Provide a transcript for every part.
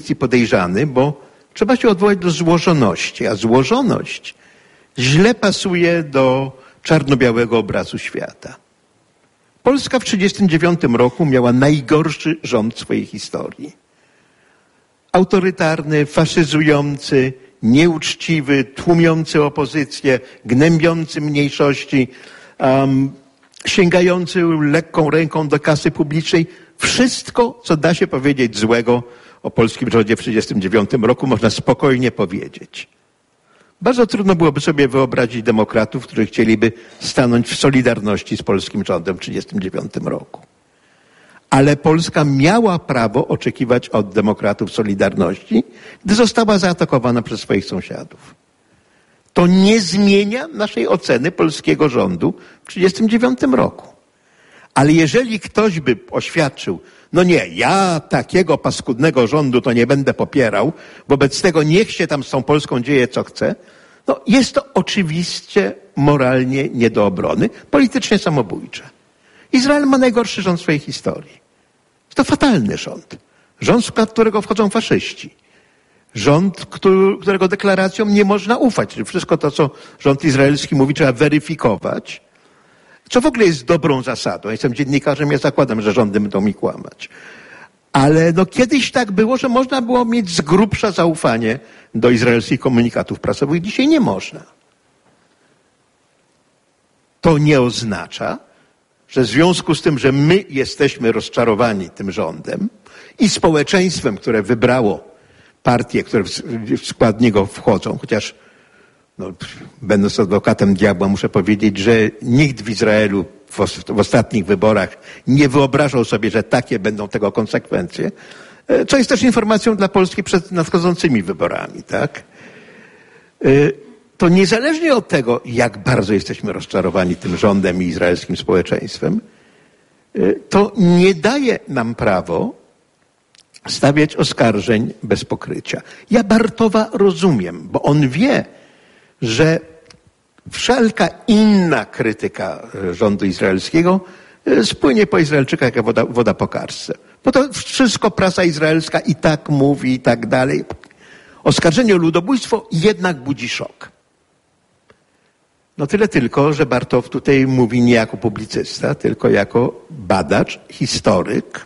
podejrzany, bo trzeba się odwołać do złożoności, a złożoność źle pasuje do czarno-białego obrazu świata. Polska w 1939 roku miała najgorszy rząd w swojej historii. Autorytarny, faszyzujący, nieuczciwy, tłumiący opozycję, gnębiący mniejszości, sięgający lekką ręką do kasy publicznej. Wszystko, co da się powiedzieć złego o polskim rządzie w 1939 roku, można spokojnie powiedzieć. Bardzo trudno byłoby sobie wyobrazić demokratów, którzy chcieliby stanąć w solidarności z polskim rządem w 1939 roku. Ale Polska miała prawo oczekiwać od demokratów solidarności, gdy została zaatakowana przez swoich sąsiadów. To nie zmienia naszej oceny polskiego rządu w 1939 roku. Ale jeżeli ktoś by oświadczył, no nie, ja takiego paskudnego rządu to nie będę popierał, wobec tego niech się tam z tą Polską dzieje co chce, no jest to oczywiście moralnie nie do obrony, politycznie samobójcze. Izrael ma najgorszy rząd w swojej historii. Jest to fatalny rząd. Rząd, w skład którego wchodzą faszyści. Rząd, którego deklaracjom nie można ufać. Wszystko to, co rząd izraelski mówi, trzeba weryfikować. Co w ogóle jest dobrą zasadą. Ja jestem dziennikarzem, ja zakładam, że rządy będą mi kłamać. Ale no kiedyś tak było, że można było mieć z grubsza zaufanie do izraelskich komunikatów prasowych. Dzisiaj nie można. To nie oznacza, że w związku z tym, że my jesteśmy rozczarowani tym rządem i społeczeństwem, które wybrało partie, które w skład niego wchodzą, chociaż no, będąc adwokatem diabła muszę powiedzieć, że nikt w Izraelu w ostatnich wyborach nie wyobrażał sobie, że takie będą tego konsekwencje, co jest też informacją dla Polski przed nadchodzącymi wyborami, tak? To niezależnie od tego, jak bardzo jesteśmy rozczarowani tym rządem i izraelskim społeczeństwem, to nie daje nam prawo stawiać oskarżeń bez pokrycia. Ja Bartowa rozumiem, bo on wie, że wszelka inna krytyka rządu izraelskiego spłynie po Izraelczykach jak woda po kartce. Bo to wszystko prasa izraelska i tak mówi i tak dalej. Oskarżenie o ludobójstwo jednak budzi szok. No tyle tylko, że Bartow tutaj mówi nie jako publicysta, tylko jako badacz, historyk.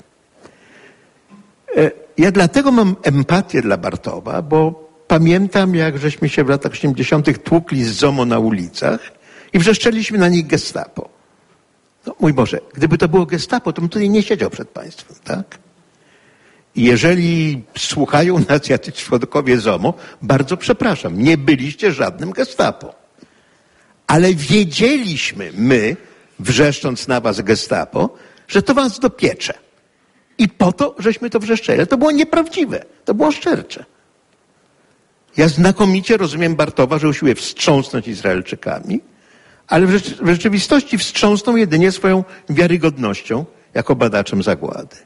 Ja dlatego mam empatię dla Bartowa, bo pamiętam, jak żeśmy się w latach 80. tłukli z ZOMO na ulicach i wrzeszczeliśmy na nich Gestapo. No mój Boże, gdyby to było Gestapo, to bym tutaj nie siedział przed państwem, tak? I jeżeli słuchają nas jacyś członkowie ZOMO, bardzo przepraszam, nie byliście żadnym Gestapo. Ale wiedzieliśmy my, wrzeszcząc na was Gestapo, że to was dopiecze. I po to, żeśmy to wrzeszczeli. Ale to było nieprawdziwe, to było szczercze. Ja znakomicie rozumiem Bartowa, że usiłuje wstrząsnąć Izraelczykami, ale w rzeczywistości wstrząsnął jedynie swoją wiarygodnością jako badaczem zagłady.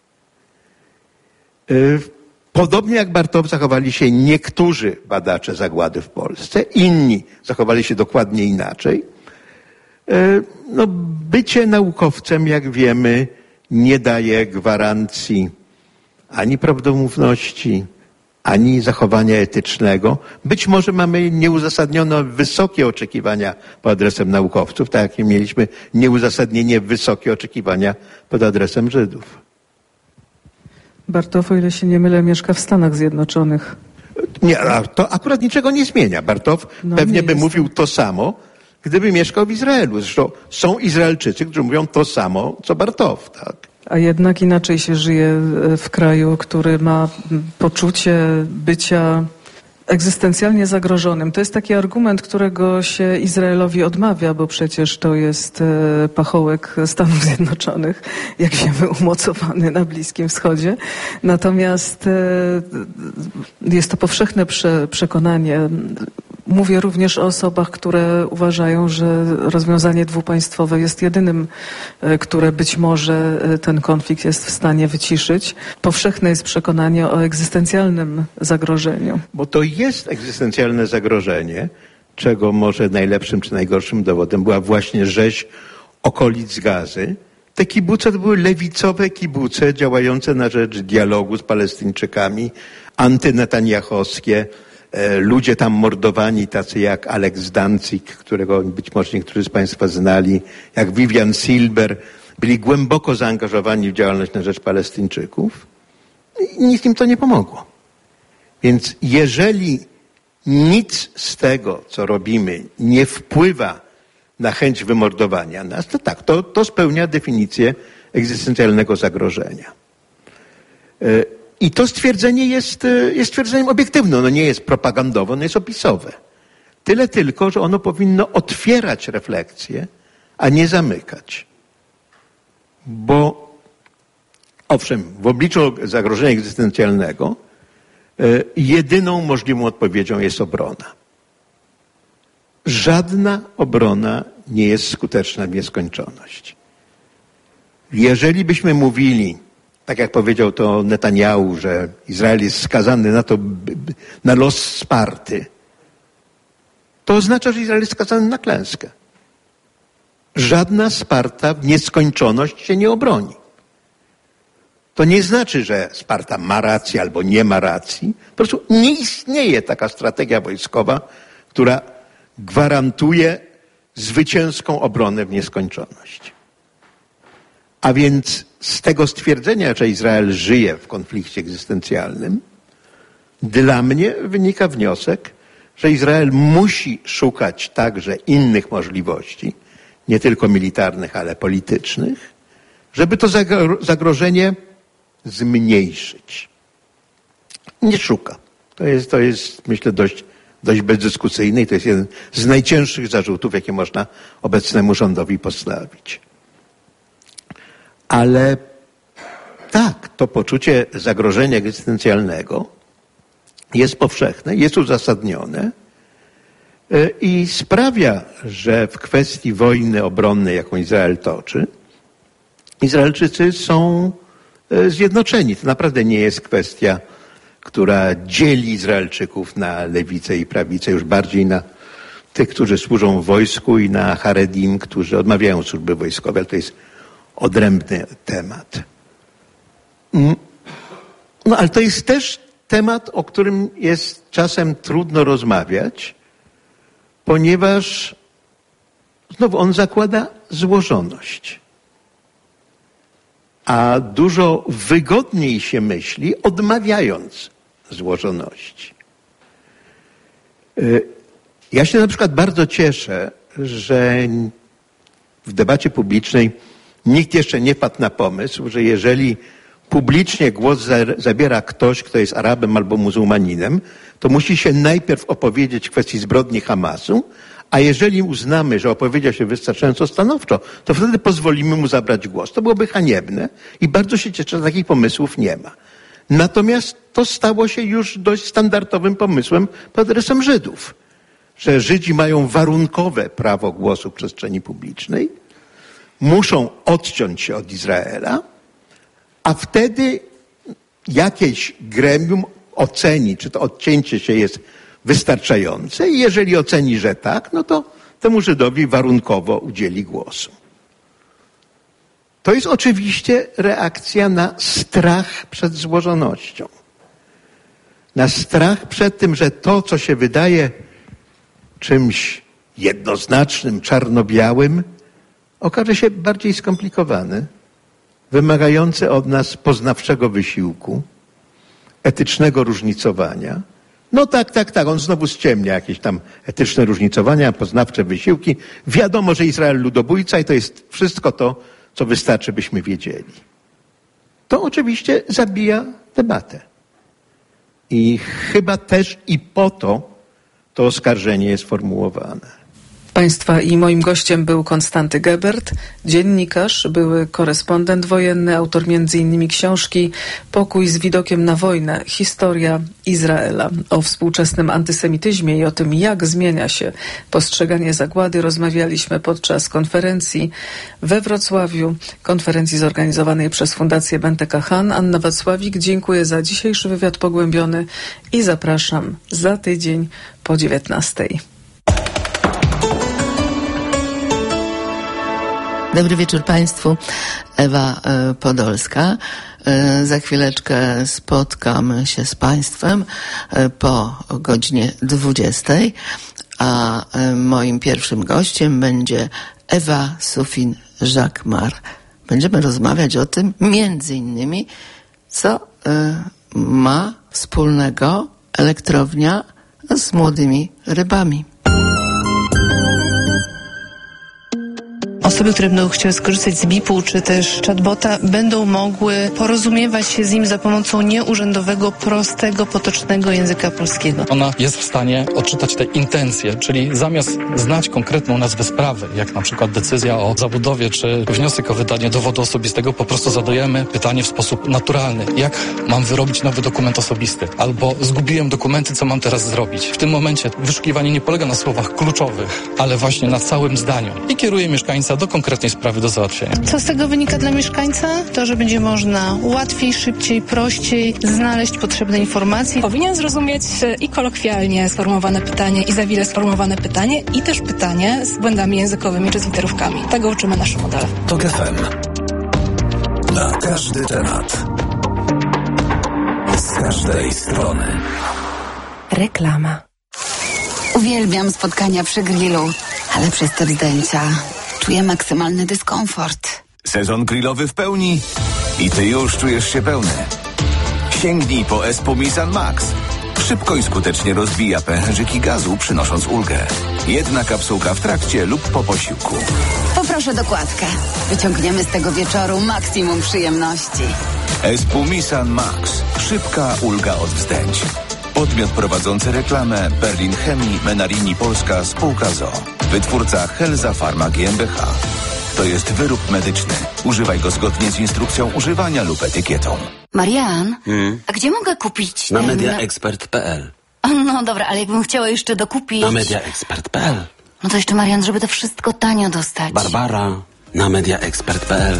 Podobnie jak Bartow zachowali się niektórzy badacze zagłady w Polsce, inni zachowali się dokładnie inaczej. No, bycie naukowcem, jak wiemy, nie daje gwarancji ani prawdomówności, ani zachowania etycznego. Być może mamy nieuzasadnione wysokie oczekiwania pod adresem naukowców, tak jak mieliśmy nieuzasadnienie wysokie oczekiwania pod adresem Żydów. Bartow, o ile się nie mylę, mieszka w Stanach Zjednoczonych. Nie, to akurat niczego nie zmienia. Bartow pewnie by mówił to samo, gdyby mieszkał w Izraelu. Zresztą są Izraelczycy, którzy mówią to samo, co Bartow, tak? A jednak inaczej się żyje w kraju, który ma poczucie bycia egzystencjalnie zagrożonym. To jest taki argument, którego się Izraelowi odmawia, bo przecież to jest pachołek Stanów Zjednoczonych, jak wiemy, umocowany na Bliskim Wschodzie. Natomiast jest to powszechne przekonanie. Mówię również o osobach, które uważają, że rozwiązanie dwupaństwowe jest jedynym, które być może ten konflikt jest w stanie wyciszyć. Powszechne jest przekonanie o egzystencjalnym zagrożeniu. Bo to jest egzystencjalne zagrożenie, czego może najlepszym czy najgorszym dowodem była właśnie rzeź okolic Gazy. Te kibuce to były lewicowe kibuce działające na rzecz dialogu z Palestyńczykami, antynetaniahowskie, ludzie tam mordowani, tacy jak Alex Danzig, którego być może niektórzy z Państwa znali, jak Vivian Silber, byli głęboko zaangażowani w działalność na rzecz Palestyńczyków i nic im to nie pomogło. Więc jeżeli nic z tego, co robimy, nie wpływa na chęć wymordowania nas, to tak, to spełnia definicję egzystencjalnego zagrożenia. I to stwierdzenie jest stwierdzeniem obiektywnym, ono nie jest propagandowe, ono jest opisowe. Tyle tylko, że ono powinno otwierać refleksję, a nie zamykać. Bo owszem, w obliczu zagrożenia egzystencjalnego jedyną możliwą odpowiedzią jest obrona. Żadna obrona nie jest skuteczna w nieskończoność. Jeżeli byśmy mówili, tak jak powiedział to Netanjahu, że Izrael jest skazany na los Sparty, to oznacza, że Izrael jest skazany na klęskę. Żadna Sparta w nieskończoność się nie obroni. To nie znaczy, że Sparta ma rację albo nie ma racji. Po prostu nie istnieje taka strategia wojskowa, która gwarantuje zwycięską obronę w nieskończoność. A więc z tego stwierdzenia, że Izrael żyje w konflikcie egzystencjalnym, dla mnie wynika wniosek, że Izrael musi szukać także innych możliwości, nie tylko militarnych, ale politycznych, żeby to zagrożenie zmniejszyć. Nie szuka. To jest myślę, dość bezdyskusyjne i to jest jeden z najcięższych zarzutów, jakie można obecnemu rządowi postawić. Ale tak, to poczucie zagrożenia egzystencjalnego jest powszechne, jest uzasadnione i sprawia, że w kwestii wojny obronnej, jaką Izrael toczy, Izraelczycy są zjednoczeni. To naprawdę nie jest kwestia, która dzieli Izraelczyków na lewicę i prawicę, już bardziej na tych, którzy służą w wojsku i na Haredim, którzy odmawiają służby wojskowej, ale to jest odrębny temat. No ale to jest też temat, o którym jest czasem trudno rozmawiać, ponieważ znowu on zakłada złożoność. A dużo wygodniej się myśli, odmawiając złożoności. Ja się na przykład bardzo cieszę, że w debacie publicznej nikt jeszcze nie padł na pomysł, że jeżeli publicznie głos zabiera ktoś, kto jest Arabem albo muzułmaninem, to musi się najpierw opowiedzieć w kwestii zbrodni Hamasu, a jeżeli uznamy, że opowiedział się wystarczająco stanowczo, to wtedy pozwolimy mu zabrać głos. To byłoby haniebne i bardzo się cieszę, że takich pomysłów nie ma. Natomiast to stało się już dość standardowym pomysłem pod adresem Żydów, że Żydzi mają warunkowe prawo głosu w przestrzeni publicznej, muszą odciąć się od Izraela, a wtedy jakieś gremium oceni, czy to odcięcie się jest wystarczające i jeżeli oceni, że tak, no to temu Żydowi warunkowo udzieli głosu. To jest oczywiście reakcja na strach przed złożonością. Na strach przed tym, że to, co się wydaje czymś jednoznacznym, czarno-białym, okaże się bardziej skomplikowane, wymagające od nas poznawczego wysiłku, etycznego różnicowania. No tak, on znowu ściemnia jakieś tam etyczne różnicowania, poznawcze wysiłki. Wiadomo, że Izrael ludobójca i to jest wszystko to, co wystarczy, byśmy wiedzieli. To oczywiście zabija debatę. I chyba też i po to oskarżenie jest formułowane. Państwa i moim gościem był Konstanty Gebert, dziennikarz, były korespondent wojenny, autor m.in. książki Pokój z widokiem na wojnę. Historia Izraela. O współczesnym antysemityzmie i o tym, jak zmienia się postrzeganie zagłady, rozmawialiśmy podczas konferencji we Wrocławiu, konferencji zorganizowanej przez Fundację Bente Kachan. Anna Wacławik, dziękuję za dzisiejszy wywiad pogłębiony i zapraszam za tydzień po 19:00. Dobry wieczór Państwu. Ewa Podolska. Za chwileczkę spotkamy się z Państwem po godzinie 20, a moim pierwszym gościem będzie Ewa Sufin-Jacquemart. Będziemy rozmawiać o tym, między innymi, co ma wspólnego elektrownia z młodymi rybami. Osoby, które będą chciały skorzystać z BIP-u czy też chatbota, będą mogły porozumiewać się z nim za pomocą nieurzędowego, prostego, potocznego języka polskiego. Ona jest w stanie odczytać te intencje, czyli zamiast znać konkretną nazwę sprawy, jak na przykład decyzja o zabudowie czy wniosek o wydanie dowodu osobistego, po prostu zadajemy pytanie w sposób naturalny. Jak mam wyrobić nowy dokument osobisty? Albo zgubiłem dokumenty, co mam teraz zrobić? W tym momencie wyszukiwanie nie polega na słowach kluczowych, ale właśnie na całym zdaniu i kieruje mieszkańca do konkretnej sprawy do załatwienia. Co z tego wynika dla mieszkańca? To, że będzie można łatwiej, szybciej, prościej znaleźć potrzebne informacje. Powinien zrozumieć i kolokwialnie sformułowane pytanie, i zawile sformułowane pytanie, i też pytanie z błędami językowymi czy z literówkami. Tego uczymy nasze modele. TOK FM. Na każdy temat. Z każdej strony. Reklama. Uwielbiam spotkania przy grillu, ale przez te zdjęcia czuję maksymalny dyskomfort. Sezon grillowy w pełni i ty już czujesz się pełny. Sięgnij po Espumisan Max. Szybko i skutecznie rozbija pęcherzyki gazu, przynosząc ulgę. Jedna kapsułka w trakcie lub po posiłku. Poproszę dokładkę. Wyciągniemy z tego wieczoru maksimum przyjemności. Espumisan Max. Szybka ulga od wzdęć. Podmiot prowadzący reklamę Berlin Chemii Menarini Polska Spółka ZOO. Wytwórca Helza Pharma GmbH. To jest wyrób medyczny. Używaj go zgodnie z instrukcją używania lub etykietą. Marian, a gdzie mogę kupić Na mediaexpert.pl. No dobra, ale jakbym chciała jeszcze dokupić... Na mediaexpert.pl. No to jeszcze, Marian, żeby to wszystko tanio dostać. Barbara, na mediaexpert.pl.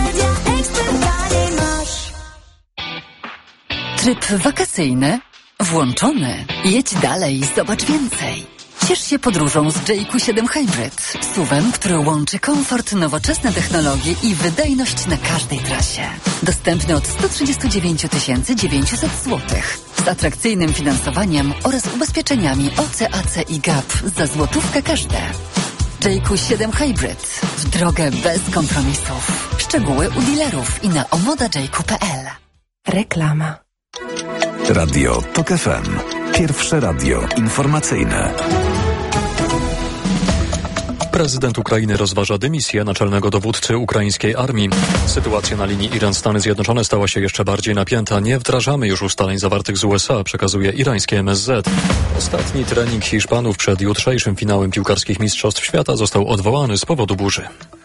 Tryb wakacyjny włączony. Jedź dalej, zobacz więcej. Ciesz się podróżą z JQ7 Hybrid. SUV-em, który łączy komfort, nowoczesne technologie i wydajność na każdej trasie. Dostępny od 139 900 zł. Z atrakcyjnym finansowaniem oraz ubezpieczeniami OC, AC i GAP za złotówkę każde. JQ7 Hybrid. W drogę bez kompromisów. Szczegóły u dealerów i na omoda.jq.pl. Reklama. Radio TOK FM. Pierwsze radio informacyjne. Prezydent Ukrainy rozważa dymisję naczelnego dowódcy ukraińskiej armii. Sytuacja na linii Iran-Stany Zjednoczone stała się jeszcze bardziej napięta. Nie wdrażamy już ustaleń zawartych z USA, przekazuje irańskie MSZ. Ostatni trening Hiszpanów przed jutrzejszym finałem piłkarskich Mistrzostw Świata został odwołany z powodu burzy.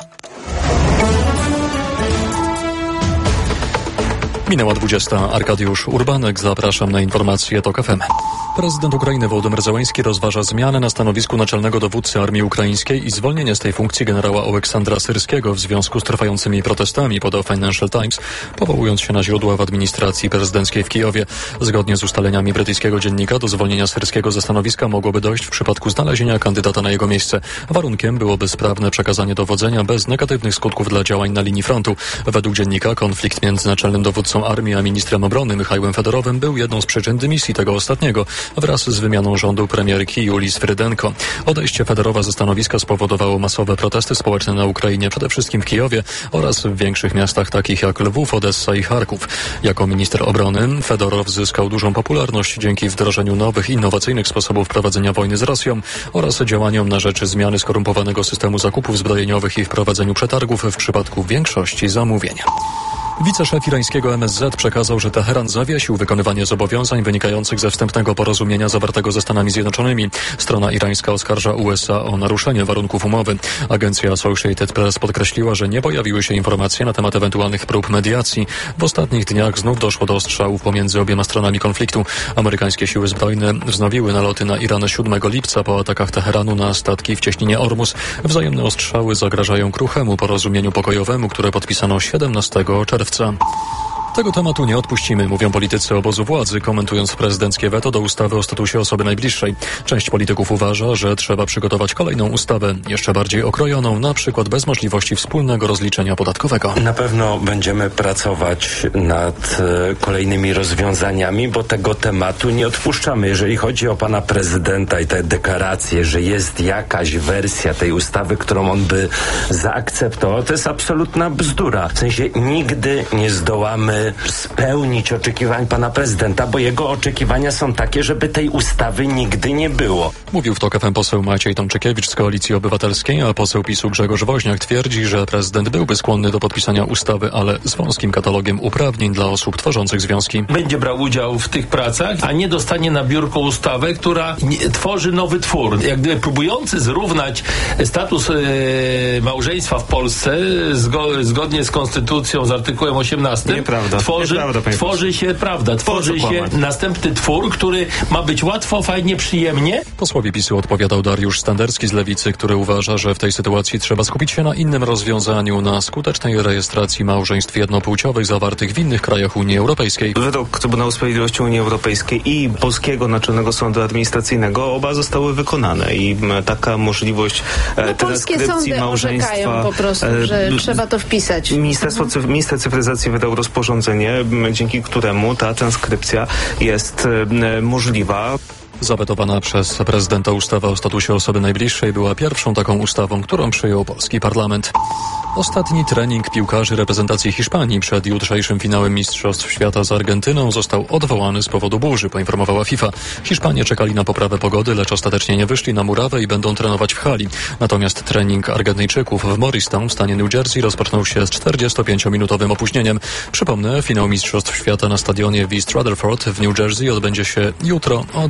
Minęła 20. Arkadiusz Urbanek. Zapraszam na informacje TOK FM. Prezydent Ukrainy Wołodymyr Zełenski rozważa zmianę na stanowisku naczelnego dowódcy armii ukraińskiej i zwolnienie z tej funkcji generała Oleksandra Syrskiego w związku z trwającymi protestami, podał Financial Times, powołując się na źródła w administracji prezydenckiej w Kijowie. Zgodnie z ustaleniami brytyjskiego dziennika do zwolnienia Syrskiego ze stanowiska mogłoby dojść w przypadku znalezienia kandydata na jego miejsce. Warunkiem byłoby sprawne przekazanie dowodzenia bez negatywnych skutków dla działań na linii frontu. Według dziennika konflikt między naczelnym dowódcą armii a ministrem obrony Michałem Fedorowem był jedną z przyczyn dymisji tego ostatniego wraz z wymianą rządu premierki Julii Swyrydenko. Odejście Fedorowa ze stanowiska spowodowało masowe protesty społeczne na Ukrainie, przede wszystkim w Kijowie oraz w większych miastach takich jak Lwów, Odessa i Charków. Jako minister obrony Fedorow zyskał dużą popularność dzięki wdrożeniu nowych, innowacyjnych sposobów prowadzenia wojny z Rosją oraz działaniom na rzecz zmiany skorumpowanego systemu zakupów zbrojeniowych i wprowadzeniu przetargów w przypadku większości zamówień. Wiceszef irańskiego MSZ przekazał, że Teheran zawiesił wykonywanie zobowiązań wynikających ze wstępnego porozumienia zawartego ze Stanami Zjednoczonymi. Strona irańska oskarża USA o naruszenie warunków umowy. Agencja Associated Press podkreśliła, że nie pojawiły się informacje na temat ewentualnych prób mediacji. W ostatnich dniach znów doszło do ostrzałów pomiędzy obiema stronami konfliktu. Amerykańskie siły zbrojne wznowiły naloty na Iran 7 lipca po atakach Teheranu na statki w cieśninie Ormus. Wzajemne ostrzały zagrażają kruchemu porozumieniu pokojowemu, które podpisano 17 czerwca. Tego tematu nie odpuścimy, mówią politycy obozu władzy, komentując prezydenckie weto do ustawy o statusie osoby najbliższej. Część polityków uważa, że trzeba przygotować kolejną ustawę, jeszcze bardziej okrojoną, na przykład bez możliwości wspólnego rozliczenia podatkowego. Na pewno będziemy pracować nad kolejnymi rozwiązaniami, bo tego tematu nie odpuszczamy. Jeżeli chodzi o pana prezydenta i te deklaracje, że jest jakaś wersja tej ustawy, którą on by zaakceptował, to jest absolutna bzdura. W sensie nigdy nie zdołamy spełnić oczekiwań pana prezydenta, bo jego oczekiwania są takie, żeby tej ustawy nigdy nie było. Mówił w TOK FM poseł Maciej Tomczykiewicz z Koalicji Obywatelskiej, a poseł PiS-u Grzegorz Woźniak twierdzi, że prezydent byłby skłonny do podpisania ustawy, ale z wąskim katalogiem uprawnień dla osób tworzących związki. Będzie brał udział w tych pracach, a nie dostanie na biurko ustawę, która tworzy nowy twór. Jak gdyby próbujący zrównać status małżeństwa w Polsce zgodnie z konstytucją, z artykułem 18, tworzy się następny twór, który ma być łatwo, fajnie, przyjemnie. Posłowi PiS-u odpowiadał Dariusz Standerski z Lewicy, który uważa, że w tej sytuacji trzeba skupić się na innym rozwiązaniu, na skutecznej rejestracji małżeństw jednopłciowych zawartych w innych krajach Unii Europejskiej. Wyrok Trybunału Sprawiedliwości Unii Europejskiej i Polskiego Naczelnego Sądu Administracyjnego oba zostały wykonane i taka możliwość transkrypcji małżeństwa po prostu, że trzeba to wpisać. Minister Cyfryzacji wydał rozporządzenie, dzięki któremu ta transkrypcja jest możliwa. Zawetowana przez prezydenta ustawa o statusie osoby najbliższej była pierwszą taką ustawą, którą przyjął polski parlament. Ostatni trening piłkarzy reprezentacji Hiszpanii przed jutrzejszym finałem Mistrzostw Świata z Argentyną został odwołany z powodu burzy, poinformowała FIFA. Hiszpanie czekali na poprawę pogody, lecz ostatecznie nie wyszli na murawę i będą trenować w hali. Natomiast trening Argentyńczyków w Morristown w stanie New Jersey rozpoczął się z 45-minutowym opóźnieniem. Przypomnę, finał Mistrzostw Świata na stadionie w East Rutherford w New Jersey odbędzie się jutro o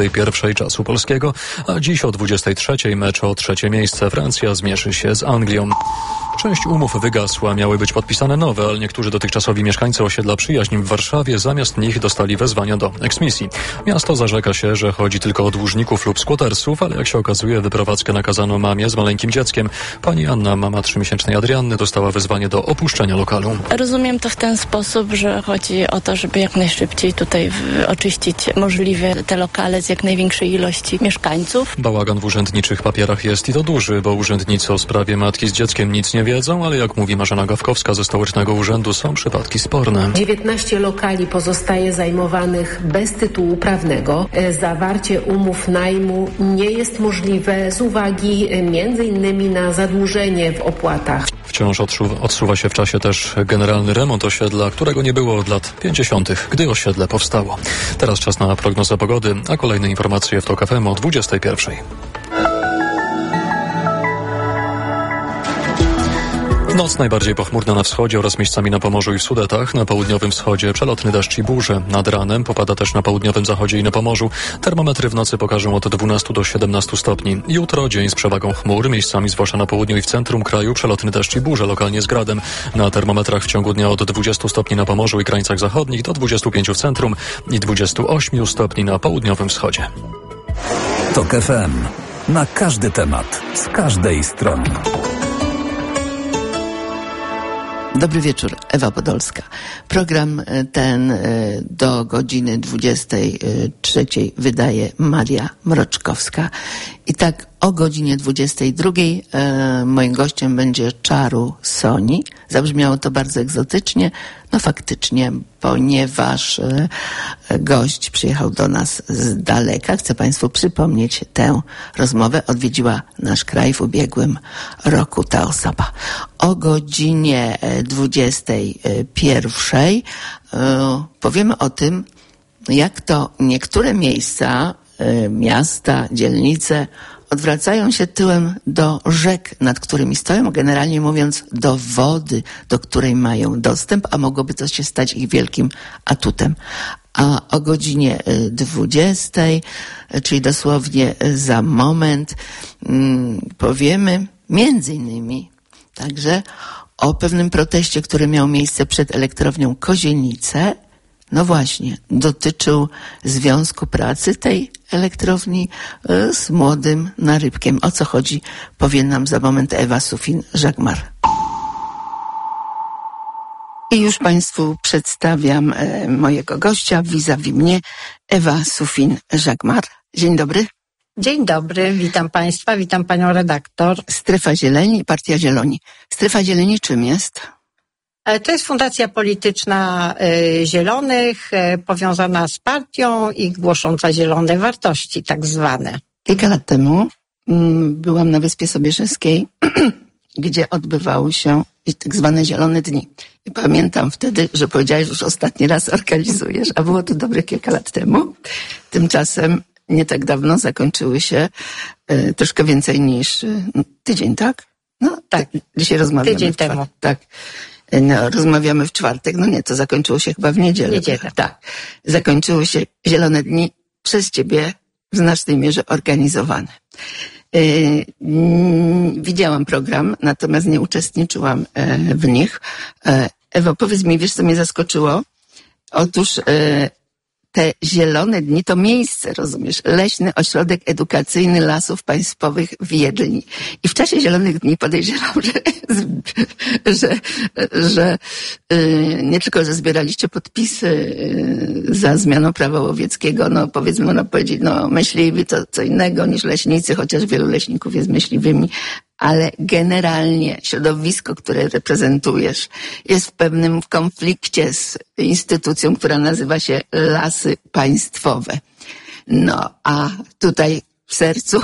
21 czasu polskiego, a dziś o 23 mecz o trzecie miejsce. Francja zmierzy się z Anglią. Część umów wygasła, miały być podpisane nowe, ale niektórzy dotychczasowi mieszkańcy osiedla Przyjaźń w Warszawie zamiast nich dostali wezwania do eksmisji. Miasto zarzeka się, że chodzi tylko o dłużników lub squattersów, ale jak się okazuje, wyprowadzkę nakazano mamie z maleńkim dzieckiem. Pani Anna, mama 3-miesięcznej Adrianny, dostała wezwanie do opuszczenia lokalu. Rozumiem to w ten sposób, że chodzi o to, żeby jak najszybciej tutaj oczyścić możliwie te lokale z jak największej ilości mieszkańców. Bałagan w urzędniczych papierach jest i to duży, bo urzędnicy o sprawie matki z dzieckiem nic nie wiedzą, ale jak mówi Marzena Gawkowska ze Stołecznego Urzędu, są przypadki sporne. 19 lokali pozostaje zajmowanych bez tytułu prawnego. Zawarcie umów najmu nie jest możliwe z uwagi m.in. na zadłużenie w opłatach. Wciąż odsuwa się w czasie też generalny remont osiedla, którego nie było od lat 50., gdy osiedle powstało. Teraz czas na prognozę pogody, a kolejne informacje w TOK FM o 21. Noc najbardziej pochmurna na wschodzie oraz miejscami na Pomorzu i w Sudetach. Na południowym wschodzie przelotny deszcz i burze. Nad ranem popada też na południowym zachodzie i na Pomorzu. Termometry w nocy pokażą od 12 do 17 stopni. Jutro dzień z przewagą chmur. Miejscami, zwłaszcza na południu i w centrum kraju, przelotny deszcz i burze, lokalnie z gradem. Na termometrach w ciągu dnia od 20 stopni na Pomorzu i krańcach zachodnich do 25 w centrum i 28 stopni na południowym wschodzie. TOK FM. Na każdy temat, z każdej strony. Dobry wieczór, Ewa Podolska. Program ten do godziny 23 wydaje Maria Mroczkowska. I tak o godzinie 22 moim gościem będzie Czaru Soni. Zabrzmiało to bardzo egzotycznie. No faktycznie, ponieważ gość przyjechał do nas z daleka. Chcę Państwu przypomnieć tę rozmowę. Odwiedziła nasz kraj w ubiegłym roku ta osoba. O godzinie 21 powiemy o tym, jak to niektóre miejsca, miasta, dzielnice odwracają się tyłem do rzek, nad którymi stoją, generalnie mówiąc do wody, do której mają dostęp, a mogłoby to się stać ich wielkim atutem. A o godzinie 20, czyli dosłownie za moment, powiemy między innymi także o pewnym proteście, który miał miejsce przed elektrownią Kozienice. No właśnie, dotyczył związku pracy tej elektrowni z młodym narybkiem. O co chodzi, powie nam za moment Ewa Sufin-Żagmar. I już Państwu przedstawiam mojego gościa, vis-a-vis mnie, Ewa Sufin-Żagmar. Dzień dobry. Dzień dobry, witam Państwa, witam Panią redaktor. Strefa Zieleni i Partia Zieloni. Strefa Zieleni czym jest? To jest fundacja polityczna Zielonych, powiązana z partią i głosząca zielone wartości, tak zwane. Kilka lat temu byłam na Wyspie Sobieskiego, gdzie odbywały się tak zwane Zielone Dni. I pamiętam wtedy, że powiedziałeś, że już ostatni raz organizujesz, a było to dobre kilka lat temu. Tymczasem nie tak dawno zakończyły się troszkę więcej niż tydzień, tak? No tak, dzisiaj rozmawiamy. Tydzień temu. Tak. No, rozmawiamy w czwartek. No nie, to zakończyło się chyba w niedzielę. Tak. Zakończyły się Zielone Dni przez Ciebie w znacznej mierze organizowane. Widziałam program, natomiast nie uczestniczyłam w nich. Ewo, powiedz mi, wiesz co mnie zaskoczyło? Otóż te Zielone Dni to miejsce, rozumiesz, Leśny Ośrodek Edukacyjny Lasów Państwowych w Jedli. I w czasie Zielonych Dni podejrzewam, że nie tylko, że zbieraliście podpisy za zmianą prawa łowieckiego, no powiedzmy, można powiedzieć, no myśliwi to co innego niż leśnicy, chociaż wielu leśników jest myśliwymi, ale generalnie środowisko, które reprezentujesz, jest w pewnym konflikcie z instytucją, która nazywa się Lasy Państwowe. No, a tutaj w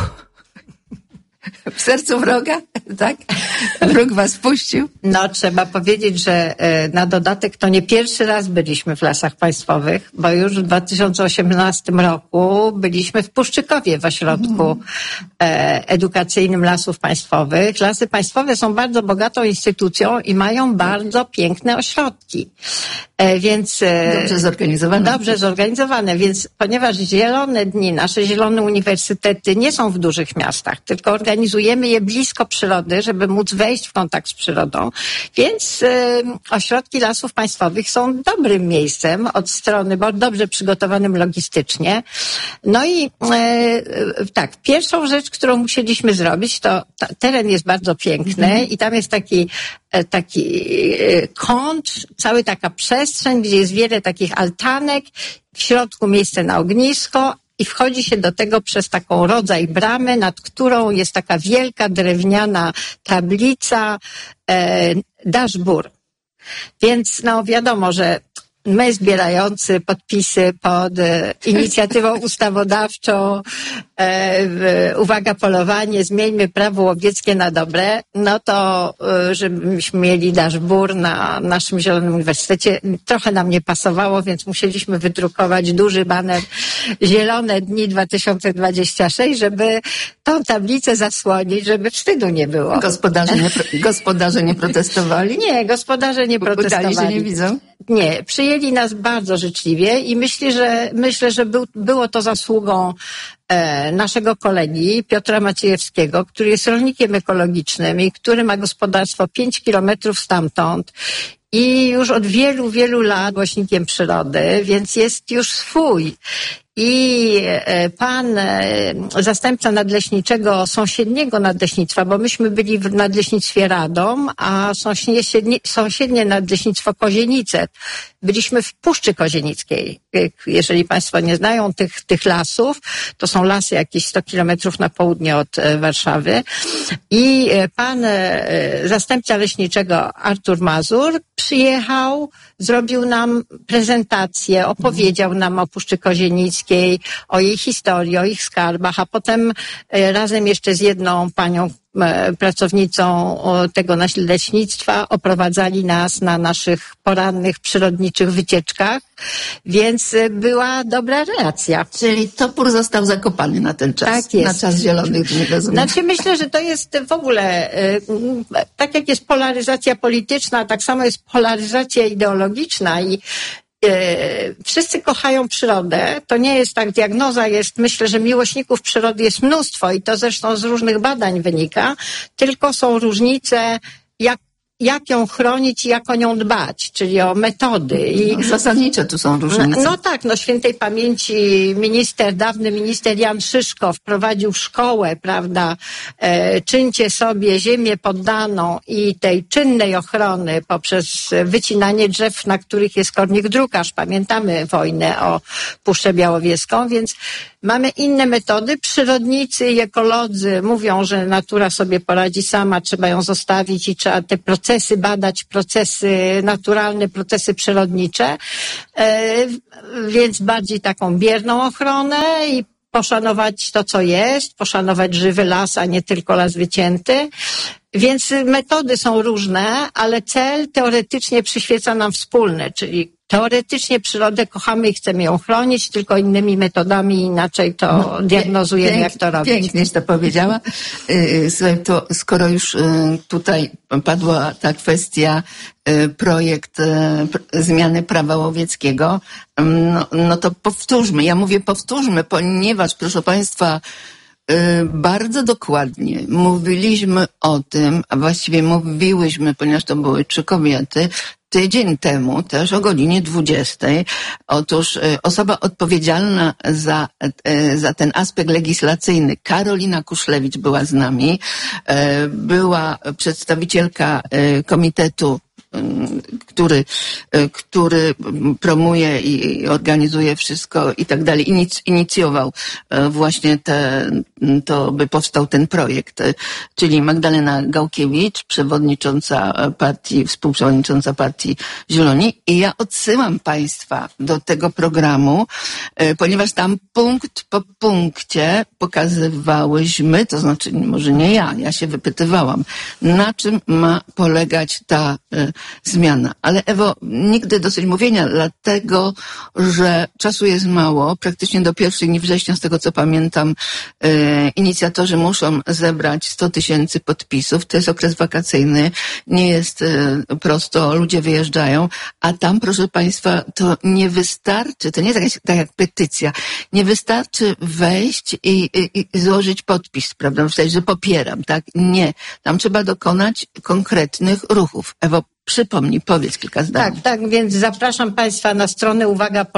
sercu wroga, tak? Wróg was puścił. No, trzeba powiedzieć, że na dodatek to nie pierwszy raz byliśmy w Lasach Państwowych, bo już w 2018 roku byliśmy w Puszczykowie w ośrodku edukacyjnym Lasów Państwowych. Lasy Państwowe są bardzo bogatą instytucją i mają bardzo piękne ośrodki. Więc dobrze zorganizowane, więc ponieważ Zielone Dni, nasze zielone uniwersytety nie są w dużych miastach, tylko organizujemy je blisko przyrody, żeby móc wejść w kontakt z przyrodą. Więc ośrodki Lasów Państwowych są dobrym miejscem od strony, bo dobrze przygotowanym logistycznie. No i tak, pierwszą rzecz, którą musieliśmy zrobić, to teren jest bardzo piękny i tam jest taki kąt, cały taka przestrzeń, gdzie jest wiele takich altanek, w środku miejsce na ognisko i wchodzi się do tego przez taką rodzaj bramy, nad którą jest taka wielka drewniana tablica daszbur. Więc no wiadomo, że my zbierający podpisy pod inicjatywą ustawodawczą uwaga, polowanie, zmieńmy prawo łowieckie na dobre, no to żebyśmy mieli daszbur na naszym Zielonym Uniwersytecie, trochę nam nie pasowało, więc musieliśmy wydrukować duży baner Zielone Dni 2026, żeby tą tablicę zasłonić, żeby wstydu nie było. Gospodarze nie protestowali? Nie, gospodarze nie protestowali. Się nie widzą? Nie, przyjęli nas bardzo życzliwie i myślę, że było to zasługą naszego kolegi Piotra Maciejewskiego, który jest rolnikiem ekologicznym i który ma gospodarstwo 5 kilometrów stamtąd i już od wielu, wielu lat głośnikiem przyrody, więc jest już swój. I pan zastępca nadleśniczego sąsiedniego nadleśnictwa, bo myśmy byli w nadleśnictwie Radom, a sąsiednie nadleśnictwo Kozienice. Byliśmy w Puszczy Kozienickiej. Jeżeli Państwo nie znają tych lasów, to są lasy jakieś 100 kilometrów na południe od Warszawy. I pan zastępca leśniczego Artur Mazur przyjechał, zrobił nam prezentację, opowiedział nam o Puszczy Kozienickiej, o jej historii, o ich skarbach, a potem razem jeszcze z jedną panią pracownicą tego leśnictwa oprowadzali nas na naszych porannych przyrodniczych wycieczkach, więc była dobra relacja. Czyli topór został zakopany na ten czas, tak jest. Na czas Zielonych Dni, rozumiem. Znaczy myślę, że to jest w ogóle, tak jak jest polaryzacja polityczna, tak samo jest polaryzacja ideologiczna i wszyscy kochają przyrodę. To nie jest tak, diagnoza jest, myślę, że miłośników przyrody jest mnóstwo i to zresztą z różnych badań wynika, tylko są różnice, jak ją chronić i jak o nią dbać, czyli o metody. No, zasadniczo tu są różnice. No tak, świętej pamięci dawny minister Jan Szyszko wprowadził w szkołę, prawda, czyńcie sobie ziemię poddaną i tej czynnej ochrony poprzez wycinanie drzew, na których jest kornik drukarz. Pamiętamy wojnę o Puszczę Białowieską, więc mamy inne metody. Przyrodnicy i ekolodzy mówią, że natura sobie poradzi sama, trzeba ją zostawić i trzeba te procesy badać, procesy naturalne, procesy przyrodnicze, więc bardziej taką bierną ochronę i poszanować to, co jest, poszanować żywy las, a nie tylko las wycięty. Więc metody są różne, ale cel teoretycznie przyświeca nam wspólny, czyli teoretycznie przyrodę kochamy i chcemy ją chronić, tylko innymi metodami, inaczej to diagnozujemy, jak to robić. Pięknieś to powiedziała. Słuchaj, to skoro już tutaj padła ta kwestia projekt zmiany prawa łowieckiego, no to powtórzmy. Ja mówię powtórzmy, ponieważ, proszę Państwa, bardzo dokładnie mówiliśmy o tym, a właściwie mówiłyśmy, ponieważ to były 3 kobiety, tydzień temu, też o godzinie 20. Otóż osoba odpowiedzialna za ten aspekt legislacyjny, Karolina Kuszlewicz, była z nami. Była przedstawicielka komitetu, który promuje i organizuje wszystko i tak dalej, inicjował właśnie to, by powstał ten projekt, czyli Magdalena Gałkiewicz, współprzewodnicząca partii Zieloni. I ja odsyłam Państwa do tego programu, ponieważ tam punkt po punkcie pokazywałyśmy, to znaczy może nie ja się wypytywałam, na czym ma polegać ta zmiana. Ale Ewo, nigdy dosyć mówienia, dlatego, że czasu jest mało. Praktycznie do 1 dni września, z tego co pamiętam, inicjatorzy muszą zebrać 100 000 podpisów. To jest okres wakacyjny. Nie jest prosto, ludzie wyjeżdżają, a tam, proszę Państwa, to nie wystarczy, to nie jest tak jak petycja, nie wystarczy wejść i złożyć podpis, prawda, że popieram, tak? Nie. Tam trzeba dokonać konkretnych ruchów. Ewo, przypomnij, powiedz kilka zdań. Tak, więc zapraszam Państwa na stronę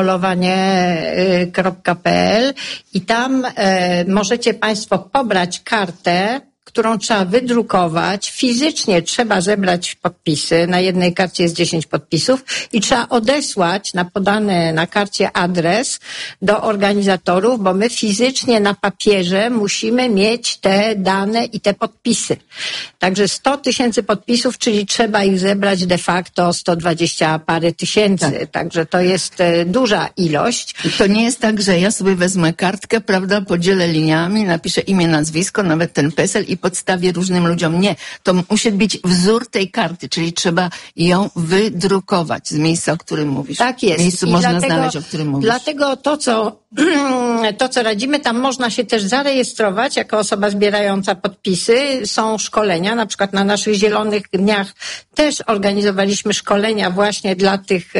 uwagapolowanie.pl i tam możecie Państwo pobrać kartę, którą trzeba wydrukować. Fizycznie trzeba zebrać podpisy. Na jednej karcie jest 10 podpisów i trzeba odesłać na podany na karcie adres do organizatorów, bo my fizycznie na papierze musimy mieć te dane i te podpisy. Także 100 000 podpisów, czyli trzeba ich zebrać de facto 120 parę tysięcy. Tak. Także to jest duża ilość. I to nie jest tak, że ja sobie wezmę kartkę, prawda, podzielę liniami, napiszę imię, nazwisko, nawet ten PESEL i podstawię różnym ludziom. Nie. To musi być wzór tej karty, czyli trzeba ją wydrukować z miejsca, o którym mówisz. Tak jest. W miejscu można znaleźć, o którym mówisz. Dlatego to, co radzimy, tam można się też zarejestrować jako osoba zbierająca podpisy. Są szkolenia, na przykład na naszych Zielonych Dniach też organizowaliśmy szkolenia właśnie dla tych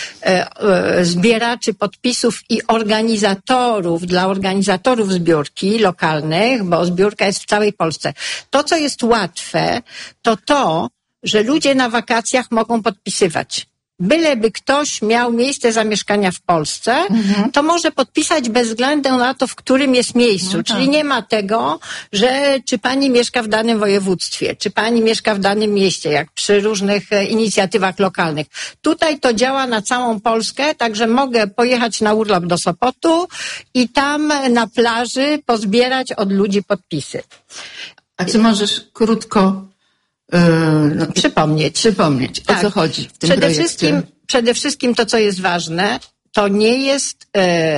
zbieraczy podpisów i organizatorów, dla organizatorów zbiórki lokalnych, bo zbiórka jest w całej Polsce. To, co jest łatwe, to, że ludzie na wakacjach mogą podpisywać. Byleby ktoś miał miejsce zamieszkania w Polsce, to może podpisać bez względu na to, w którym jest miejscu. Czyli nie ma tego, że czy pani mieszka w danym województwie, czy pani mieszka w danym mieście, jak przy różnych inicjatywach lokalnych. Tutaj to działa na całą Polskę, także mogę pojechać na urlop do Sopotu i tam na plaży pozbierać od ludzi podpisy. A czy możesz krótko przypomnieć, o co chodzi w tym projekcie? Przede wszystkim to, co jest ważne, to nie jest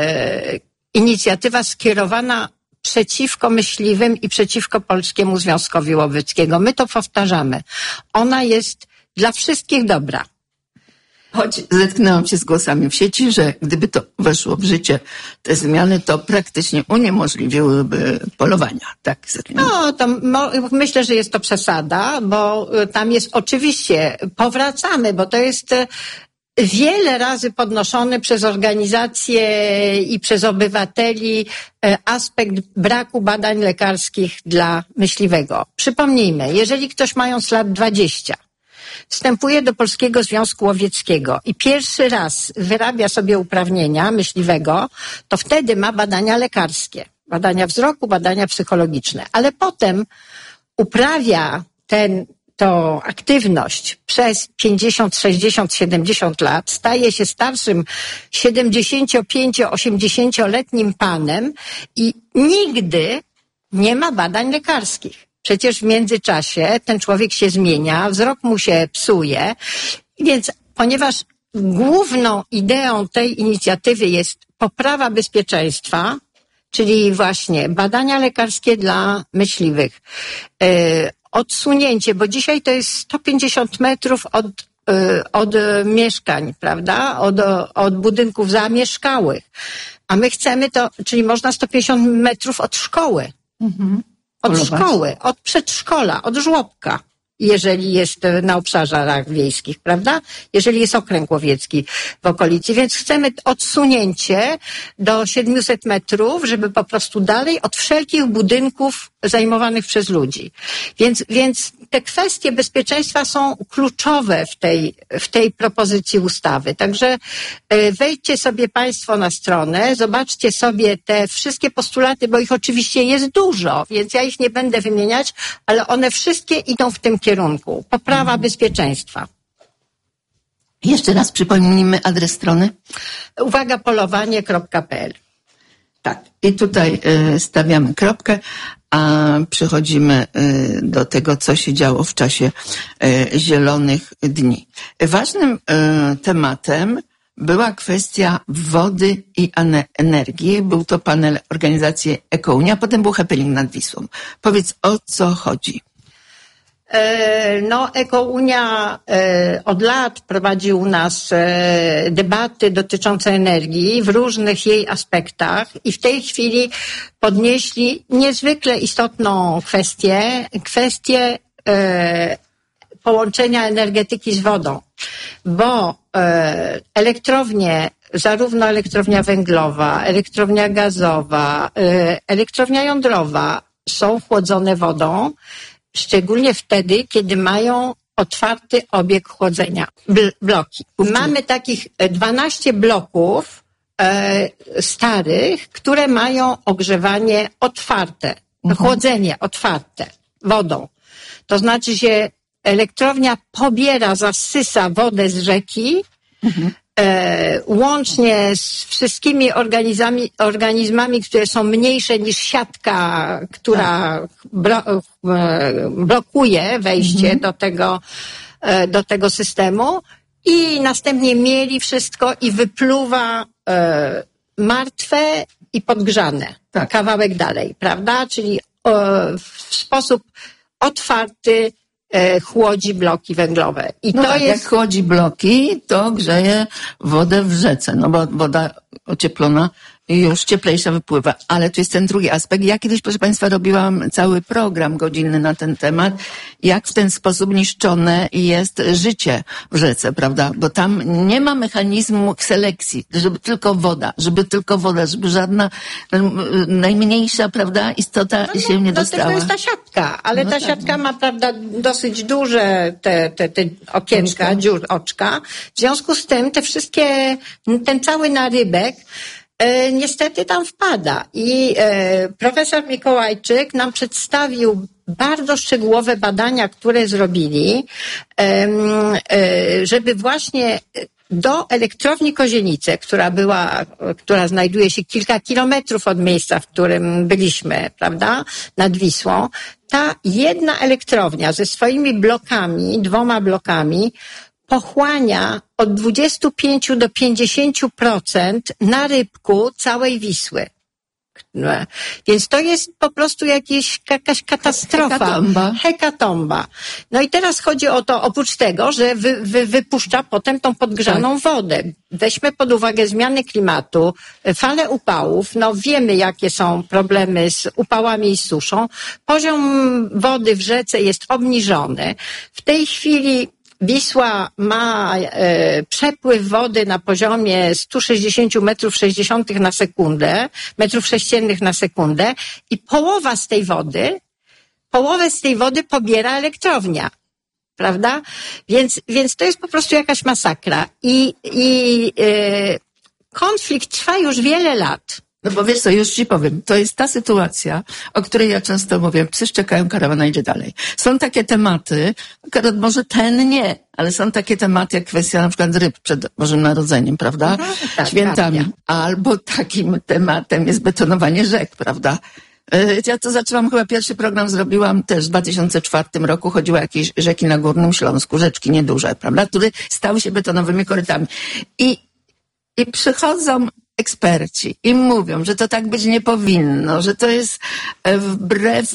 inicjatywa skierowana przeciwko myśliwym i przeciwko Polskiemu Związkowi Łowieckiemu. My to powtarzamy. Ona jest dla wszystkich dobra. Choć zetknęłam się z głosami w sieci, że gdyby to weszło w życie, te zmiany, to praktycznie uniemożliwiłyby polowania. Tak, no, to myślę, że jest to przesada, bo tam jest oczywiście, powracamy, bo to jest wiele razy podnoszony przez organizacje i przez obywateli aspekt braku badań lekarskich dla myśliwego. Przypomnijmy, jeżeli ktoś mając lat 20 wstępuje do Polskiego Związku Łowieckiego i pierwszy raz wyrabia sobie uprawnienia myśliwego, to wtedy ma badania lekarskie, badania wzroku, badania psychologiczne, ale potem uprawia tą aktywność przez 50, 60, 70 lat, staje się starszym 75-80-letnim panem i nigdy nie ma badań lekarskich. Przecież w międzyczasie ten człowiek się zmienia, wzrok mu się psuje, więc ponieważ główną ideą tej inicjatywy jest poprawa bezpieczeństwa, czyli właśnie badania lekarskie dla myśliwych, odsunięcie, bo dzisiaj to jest 150 metrów od mieszkań, prawda? Od budynków zamieszkałych. A my chcemy to, czyli można 150 metrów od szkoły. Od szkoły, od przedszkola, od żłobka, jeżeli jest na obszarach wiejskich, prawda? Jeżeli jest okręg łowiecki w okolicy. Więc chcemy odsunięcie do 700 metrów, żeby po prostu dalej od wszelkich budynków zajmowanych przez ludzi. Więc te kwestie bezpieczeństwa są kluczowe w tej propozycji ustawy. Także wejdźcie sobie Państwo na stronę, zobaczcie sobie te wszystkie postulaty, bo ich oczywiście jest dużo, więc ja ich nie będę wymieniać, ale one wszystkie idą w tym kierunku. Poprawa bezpieczeństwa. Jeszcze raz przypomnijmy adres strony. uwagapolowanie.pl. Tak, i tutaj stawiamy kropkę, a przechodzimy do tego, co się działo w czasie Zielonych Dni. Ważnym tematem była kwestia wody i energii. Był to panel organizacji Ekounia, potem był happening nad Wisłą. Powiedz, o co chodzi? No, Ekounia od lat prowadzi u nas debaty dotyczące energii w różnych jej aspektach i w tej chwili podnieśli niezwykle istotną kwestię połączenia energetyki z wodą, bo elektrownie, zarówno elektrownia węglowa, elektrownia gazowa, elektrownia jądrowa są chłodzone wodą, szczególnie wtedy, kiedy mają otwarty obieg chłodzenia, bloki. Mamy takich 12 bloków starych, które mają ogrzewanie otwarte, chłodzenie otwarte wodą. To znaczy, że elektrownia pobiera, zasysa wodę z rzeki, łącznie z wszystkimi organizmami, które są mniejsze niż siatka, która blokuje wejście do tego systemu i następnie mieli wszystko i wypluwa martwe i podgrzane. Tak. Kawałek dalej, prawda? Czyli w sposób otwarty chłodzi bloki węglowe. I no to tak, jest... jak chłodzi bloki, to grzeje wodę w rzece, no bo woda ocieplona już cieplejsza wypływa. Ale tu jest ten drugi aspekt. Ja kiedyś, proszę Państwa, robiłam cały program godzinny na ten temat, jak w ten sposób niszczone jest życie w rzece, prawda? Bo tam nie ma mechanizmu selekcji, żeby tylko woda, żeby żadna najmniejsza, prawda, istota się nie dostała. To jest ta siatka, ale ta siatka ma, prawda, dosyć duże te okienka, oczka. W związku z tym ten cały narybek niestety tam wpada i profesor Mikołajczyk nam przedstawił bardzo szczegółowe badania, które zrobili, żeby właśnie do elektrowni Kozienice, która znajduje się kilka kilometrów od miejsca, w którym byliśmy, prawda, nad Wisłą, ta jedna elektrownia ze swoimi blokami, 2 blokami, pochłania od 25 do 50% narybku całej Wisły. Więc to jest po prostu jakaś katastrofa. Hekatomba. No i teraz chodzi o to, oprócz tego, że wypuszcza potem tą podgrzaną wodę. Weźmy pod uwagę zmiany klimatu, fale upałów. No wiemy, jakie są problemy z upałami i suszą. Poziom wody w rzece jest obniżony. W tej chwili Wisła ma przepływ wody na poziomie 160 metrów 60 na sekundę, metrów sześciennych na sekundę i połowę z tej wody pobiera elektrownia. prawda? Więc to jest po prostu jakaś masakra. Konflikt trwa już wiele lat. No bo wiesz co, już ci powiem, to jest ta sytuacja, o której ja często mówię, psy szczekają, karawana idzie dalej. Są takie tematy, akurat może ten nie, ale są takie tematy jak kwestia na przykład ryb przed Bożym Narodzeniem, prawda? Tak, Świętami. Albo takim tematem jest betonowanie rzek, prawda? Ja to zaczęłam, chyba pierwszy program zrobiłam też w 2004 roku, chodziło o jakieś rzeki na Górnym Śląsku, rzeczki nieduże, prawda? Które stały się betonowymi korytami. I przychodzą eksperci i mówią, że to tak być nie powinno, że to jest wbrew,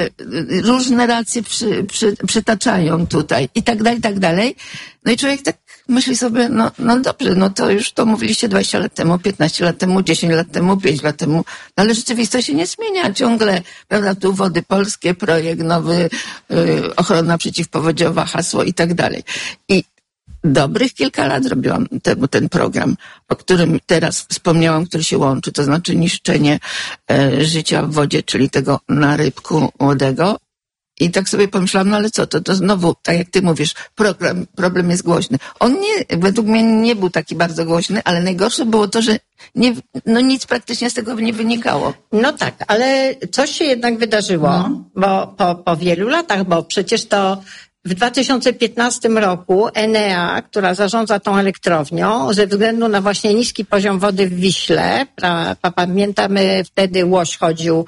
różne racje przytaczają tutaj i tak dalej, i tak dalej. No i człowiek tak myśli sobie, no dobrze, no to już to mówiliście 20 lat temu, 15 lat temu, 10 lat temu, 5 lat temu, no ale rzeczywistość się nie zmienia ciągle, prawda, tu Wody Polskie, projekt nowy, ochrona przeciwpowodziowa, hasło i tak dalej. I dobrych kilka lat robiłam ten program, o którym teraz wspomniałam, który się łączy, to znaczy niszczenie życia w wodzie, czyli tego narybku młodego. I tak sobie pomyślałam, no ale co, to znowu, tak jak ty mówisz, problem jest głośny. On według mnie nie był taki bardzo głośny, ale najgorsze było to, że nic praktycznie z tego nie wynikało. No tak, ale coś się jednak wydarzyło, bo po wielu latach, bo przecież to w 2015 roku Enea, która zarządza tą elektrownią, ze względu na właśnie niski poziom wody w Wiśle, pamiętamy wtedy łoś chodził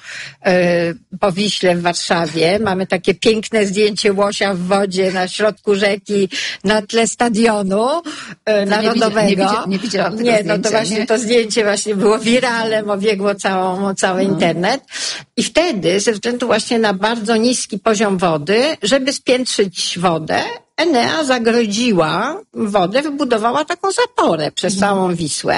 po Wiśle w Warszawie, mamy takie piękne zdjęcie łosia w wodzie na środku rzeki na tle stadionu narodowego. Nie widziałam tego zdjęcia. No to właśnie to zdjęcie właśnie było wiralem, obiegło cały internet. I wtedy, ze względu właśnie na bardzo niski poziom wody, żeby spiętrzyć wodę, Enea zagrodziła wodę, wybudowała taką zaporę przez całą Wisłę,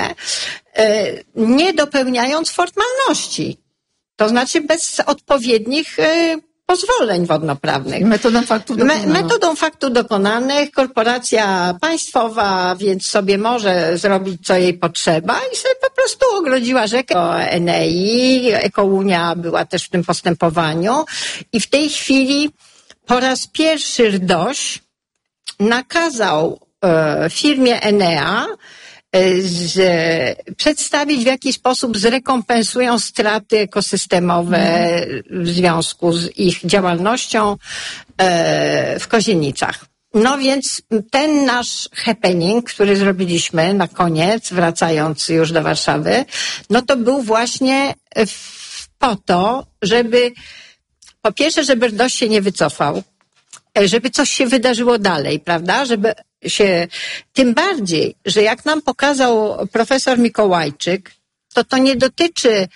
nie dopełniając formalności. To znaczy bez odpowiednich pozwoleń wodnoprawnych. Metodą faktu dokonanych, korporacja państwowa, więc sobie może zrobić, co jej potrzeba i sobie po prostu ogrodziła rzekę Enei. Ekounia była też w tym postępowaniu i w tej chwili po raz pierwszy RDOŚ nakazał firmie Enea przedstawić, w jaki sposób zrekompensują straty ekosystemowe w związku z ich działalnością w Kozienicach. No więc ten nasz happening, który zrobiliśmy na koniec, wracając już do Warszawy, no to był właśnie po to, żeby po pierwsze, żeby RDOŚ się nie wycofał, żeby coś się wydarzyło dalej, prawda? Żeby się, tym bardziej, że jak nam pokazał profesor Mikołajczyk, to nie dotyczy,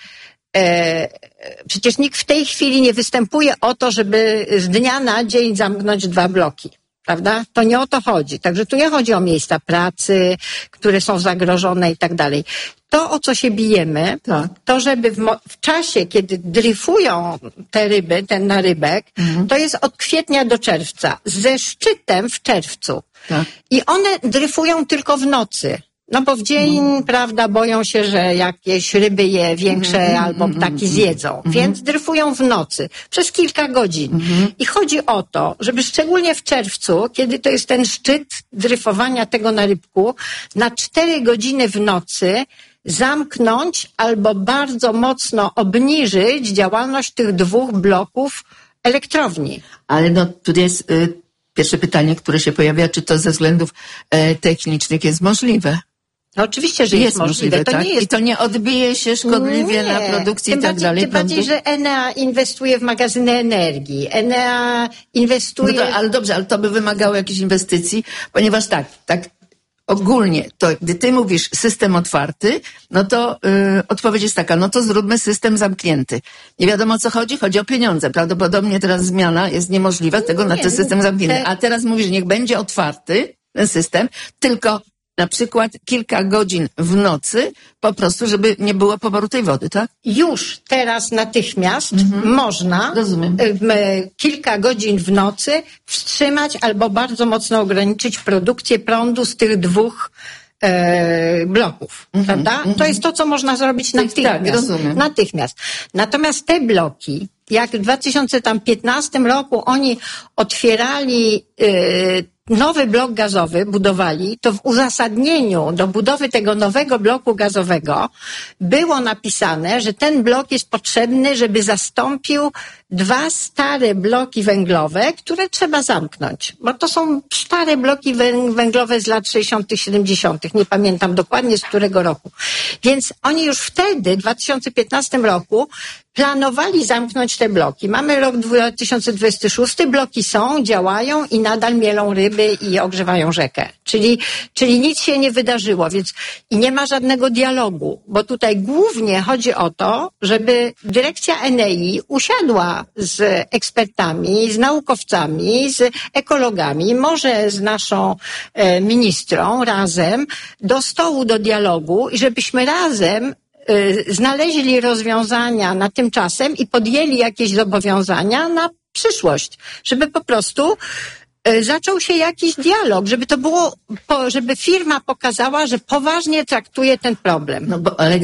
przecież nikt w tej chwili nie występuje o to, żeby z dnia na dzień zamknąć 2 bloki. Prawda? To nie o to chodzi. Także tu nie chodzi o miejsca pracy, które są zagrożone i tak dalej. To, o co się bijemy, to żeby w czasie, kiedy dryfują te ryby, ten narybek, to jest od kwietnia do czerwca, ze szczytem w czerwcu. Tak. I one dryfują tylko w nocy. No bo w dzień, prawda, boją się, że jakieś ryby je większe albo ptaki zjedzą. Więc dryfują w nocy przez kilka godzin. I chodzi o to, żeby szczególnie w czerwcu, kiedy to jest ten szczyt dryfowania tego narybku, na 4 godziny w nocy zamknąć albo bardzo mocno obniżyć działalność tych 2 bloków elektrowni. Ale no tu jest pierwsze pytanie, które się pojawia, czy to ze względów technicznych jest możliwe? No oczywiście, że jest możliwe. To tak? nie jest... I to nie odbije się szkodliwie na produkcji i tak dalej. Tym bardziej, że Enea inwestuje w magazyny energii. Enea inwestuje... No to, ale dobrze, ale to by wymagało jakichś inwestycji, ponieważ tak ogólnie, to gdy ty mówisz system otwarty, no to odpowiedź jest taka, no to zróbmy system zamknięty. Nie wiadomo o co chodzi, chodzi o pieniądze. Prawdopodobnie teraz zmiana jest niemożliwa tego na ten system zamknięty. A teraz mówisz, niech będzie otwarty ten system, tylko na przykład kilka godzin w nocy, po prostu, żeby nie było poboru tej wody, tak? Już teraz natychmiast można kilka godzin w nocy wstrzymać albo bardzo mocno ograniczyć produkcję prądu z tych 2 bloków, prawda? To jest to, co można zrobić natychmiast. Tak, rozumiem. Natychmiast. Natomiast te bloki jak w 2015 roku oni otwierali nowy blok gazowy, budowali, to w uzasadnieniu do budowy tego nowego bloku gazowego było napisane, że ten blok jest potrzebny, żeby zastąpił 2 stare bloki węglowe, które trzeba zamknąć, bo to są stare bloki węglowe z lat 60., 70., nie pamiętam dokładnie z którego roku. Więc oni już wtedy, w 2015 roku, planowali zamknąć te bloki. Mamy rok 2026, bloki są, działają i nadal mielą ryby i ogrzewają rzekę. Czyli nic się nie wydarzyło, więc i nie ma żadnego dialogu, bo tutaj głównie chodzi o to, żeby dyrekcja Enei usiadła z ekspertami, z naukowcami, z ekologami, może z naszą ministrą razem do stołu do dialogu i żebyśmy razem znaleźli rozwiązania na tymczasem i podjęli jakieś zobowiązania na przyszłość, żeby po prostu zaczął się jakiś dialog, żeby to było, żeby firma pokazała, że poważnie traktuje ten problem. No bo, ale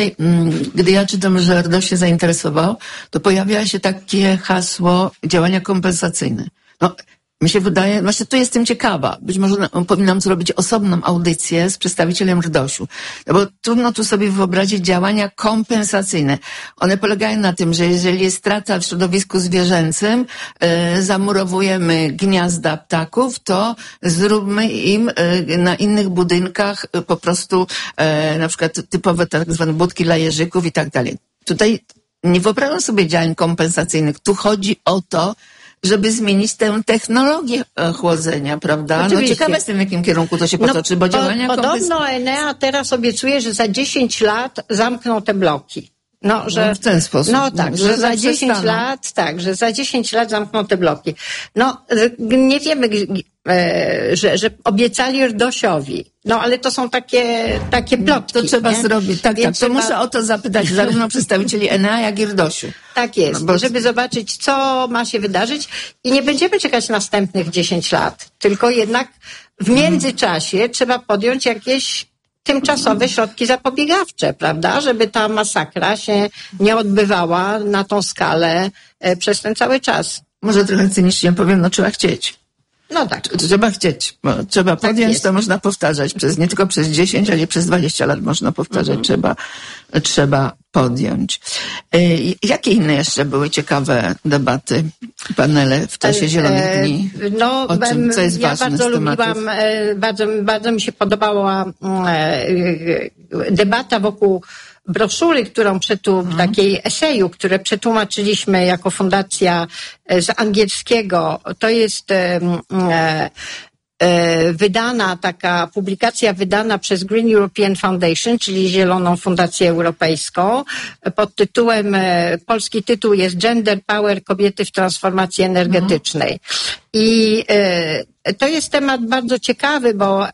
gdy ja czytam, że RDO się zainteresował, to pojawia się takie hasło działania kompensacyjne. No, mi się wydaje, właśnie tu jestem ciekawa, być może powinnam zrobić osobną audycję z przedstawicielem RDOŚ-u, no bo trudno tu sobie wyobrazić działania kompensacyjne. One polegają na tym, że jeżeli jest strata w środowisku zwierzęcym, zamurowujemy gniazda ptaków, to zróbmy im na innych budynkach po prostu na przykład typowe tak zwane budki dla jeżyków i tak dalej. Tutaj nie wyobrażam sobie działań kompensacyjnych. Tu chodzi o to, żeby zmienić tę technologię chłodzenia, prawda? Oczywiście. No ciekawe jestem, w jakim kierunku to się potoczy, bo działania Podobno Enea teraz obiecuje, że za 10 lat zamkną te bloki. Że w ten sposób. No tak, że za 10 lat, że za 10 lat zamkną te bloki. Nie wiemy, że obiecali RDOŚ-owi. Ale to są takie plotki. To trzeba zrobić. Tak, to muszę o to zapytać zarówno przedstawicieli Enea, jak i RDOŚ-u. Tak jest, żeby zobaczyć, co ma się wydarzyć i nie będziemy czekać następnych 10 lat, tylko jednak w międzyczasie trzeba podjąć jakieś tymczasowe środki zapobiegawcze, prawda? Żeby ta masakra się nie odbywała na tą skalę przez ten cały czas. Może trochę cynicznie powiem, trzeba chcieć. No tak. Trzeba chcieć. Trzeba podjąć, to można powtarzać nie tylko przez 10, ale przez 20 lat można powtarzać. Trzeba podjąć. Jakie inne jeszcze były ciekawe debaty, panele w czasie Zielonych Dni? Co jest ważne z tematów? Bardzo mi się podobała debata wokół broszury, którą takiej eseju, które przetłumaczyliśmy jako fundacja z angielskiego. To jest taka publikacja wydana przez Green European Foundation, czyli Zieloną Fundację Europejską, pod tytułem, polski tytuł jest Gender Power, kobiety w transformacji energetycznej. I to jest temat bardzo ciekawy, bo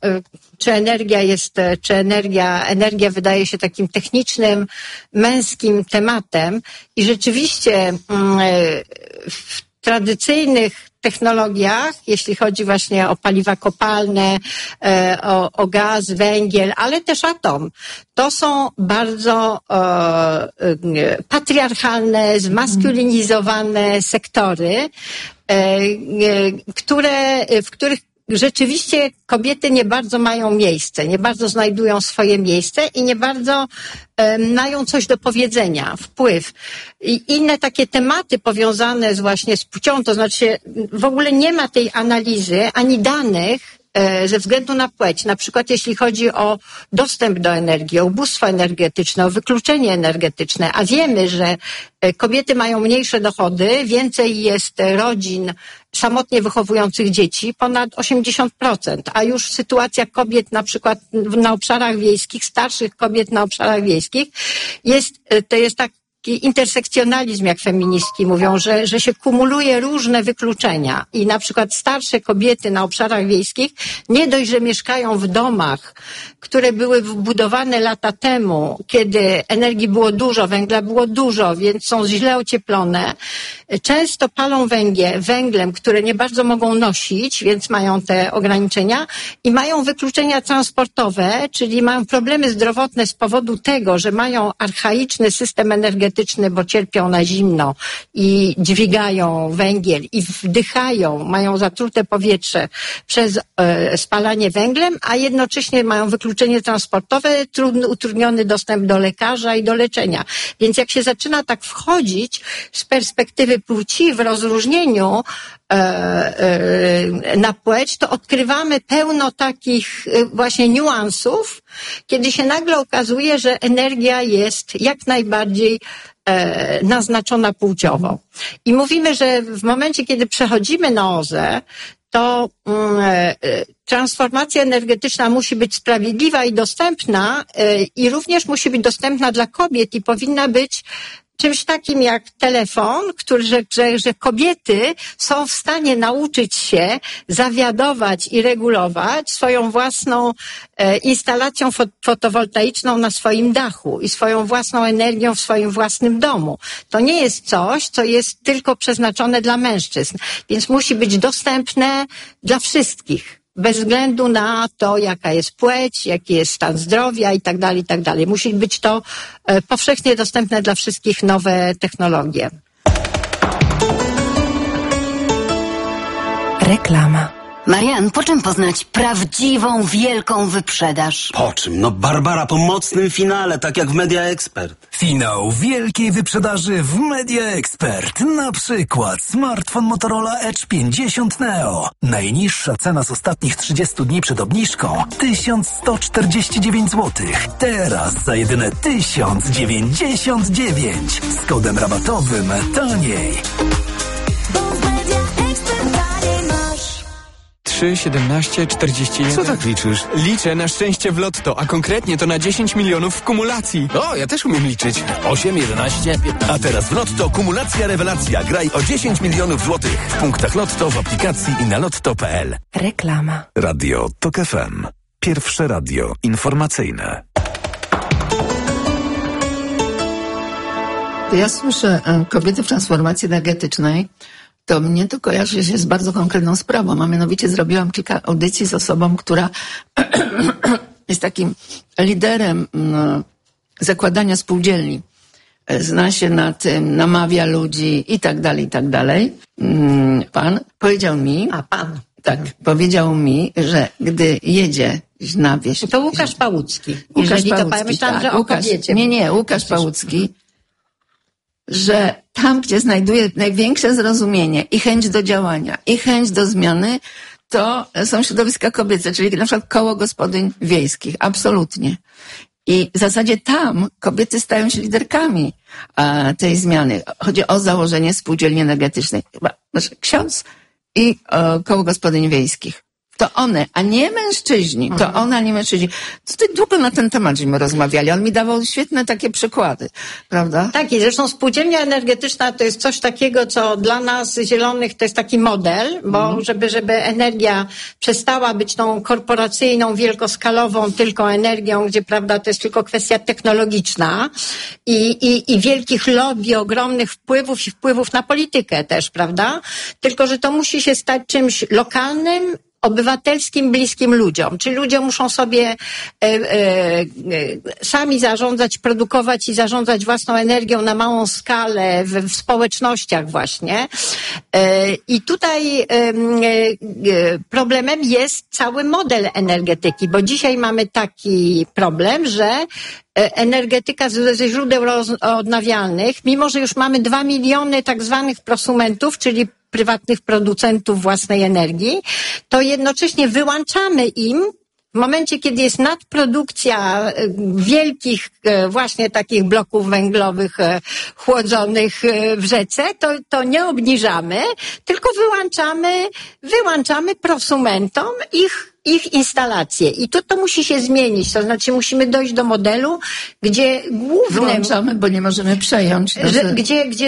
energia wydaje się takim technicznym, męskim tematem i rzeczywiście w tradycyjnych technologiach, jeśli chodzi właśnie o paliwa kopalne, o gaz, węgiel, ale też atom. To są bardzo patriarchalne, zmaskulinizowane sektory, w których rzeczywiście kobiety nie bardzo mają miejsce, nie bardzo znajdują swoje miejsce i nie bardzo mają coś do powiedzenia, wpływ. I inne takie tematy powiązane właśnie z płcią, to znaczy w ogóle nie ma tej analizy ani danych ze względu na płeć. Na przykład jeśli chodzi o dostęp do energii, o ubóstwo energetyczne, o wykluczenie energetyczne, a wiemy, że kobiety mają mniejsze dochody, więcej jest rodzin samotnie wychowujących dzieci, ponad 80%, a już sytuacja kobiet na przykład na obszarach wiejskich, starszych kobiet na obszarach wiejskich to jest taki intersekcjonalizm, jak feministki mówią, że się kumuluje różne wykluczenia i na przykład starsze kobiety na obszarach wiejskich nie dość, że mieszkają w domach, które były budowane lata temu, kiedy energii było dużo, węgla było dużo, więc są źle ocieplone. Często palą węglem, które nie bardzo mogą nosić, więc mają te ograniczenia i mają wykluczenia transportowe, czyli mają problemy zdrowotne z powodu tego, że mają archaiczny system energetyczny, energetyczny, bo cierpią na zimno i dźwigają węgiel i wdychają, mają zatrute powietrze przez spalanie węglem, a jednocześnie mają wykluczenie transportowe, utrudniony dostęp do lekarza i do leczenia. Więc jak się zaczyna tak wchodzić z perspektywy płci w rozróżnieniu na płeć, to odkrywamy pełno takich właśnie niuansów, kiedy się nagle okazuje, że energia jest jak najbardziej naznaczona płciowo. I mówimy, że w momencie, kiedy przechodzimy na OZE, to transformacja energetyczna musi być sprawiedliwa i dostępna i również musi być dostępna dla kobiet i powinna być czymś takim jak telefon, że kobiety są w stanie nauczyć się zawiadować i regulować swoją własną instalacją fotowoltaiczną na swoim dachu i swoją własną energią w swoim własnym domu. To nie jest coś, co jest tylko przeznaczone dla mężczyzn, więc musi być dostępne dla wszystkich. Bez względu na to, jaka jest płeć, jaki jest stan zdrowia i tak dalej. Musi być to powszechnie dostępne dla wszystkich nowe technologie. Reklama. Marian, po czym poznać prawdziwą, wielką wyprzedaż? Po czym? No Barbara, po mocnym finale, tak jak w Media Expert. Finał wielkiej wyprzedaży w Media Expert. Na przykład smartfon Motorola Edge 50 Neo. Najniższa cena z ostatnich 30 dni przed obniżką 1149 zł. Teraz za jedyne 1099. Z kodem rabatowym taniej. 3, 17, 41. Co tak liczysz? Liczę na szczęście w lotto, a konkretnie to na 10 milionów w kumulacji. O, ja też umiem liczyć. 8, 11, 15. A teraz w Lotto kumulacja rewelacja. Graj o 10 milionów złotych. W punktach Lotto, w aplikacji i na lotto.pl. Reklama. Radio TOK FM. Pierwsze radio informacyjne. Ja słyszę kobiety w transformacji energetycznej. To mnie to kojarzy się z bardzo konkretną sprawą, a mianowicie zrobiłam kilka audycji z osobą, która jest takim liderem zakładania spółdzielni. Zna się na tym, namawia ludzi i tak dalej. Pan powiedział mi... Tak, powiedział mi, że gdy jedzie na wieś... To Łukasz Pałucki. Jeżeli to myślałam, że o kobiecie. Nie, Łukasz Pałucki. Że tam, gdzie znajduje największe zrozumienie i chęć do działania, i chęć do zmiany, to są środowiska kobiece, czyli na przykład koło gospodyń wiejskich. Absolutnie. I w zasadzie tam kobiety stają się liderkami tej zmiany. Chodzi o założenie spółdzielni energetycznej. Ksiądz i koło gospodyń wiejskich. To one, a nie mężczyźni. To one, a nie mężczyźni. Tutaj długo na ten temat żeśmy rozmawiali. On mi dawał świetne takie przykłady, prawda? Tak, i zresztą spółdzielnia energetyczna to jest coś takiego, co dla nas zielonych to jest taki model, bo żeby energia przestała być tą korporacyjną, wielkoskalową tylko energią, gdzie, prawda, to jest tylko kwestia technologiczna i wielkich lobby, ogromnych wpływów i wpływów na politykę też, prawda? Tylko, że to musi się stać czymś lokalnym, obywatelskim, bliskim ludziom. Czyli ludzie muszą sobie sami zarządzać, produkować i zarządzać własną energią na małą skalę w społecznościach właśnie. I tutaj problemem jest cały model energetyki, bo dzisiaj mamy taki problem, że energetyka ze źródeł odnawialnych, mimo że już mamy 2 miliony tak zwanych prosumentów, czyli prywatnych producentów własnej energii, to jednocześnie wyłączamy im w momencie, kiedy jest nadprodukcja wielkich właśnie takich bloków węglowych chłodzonych w rzece, to nie obniżamy, tylko wyłączamy prosumentom ich instalacje. I to musi się zmienić. To znaczy musimy dojść do modelu, gdzie głównym... Wyłączamy, bo nie możemy przejąć. Gdzie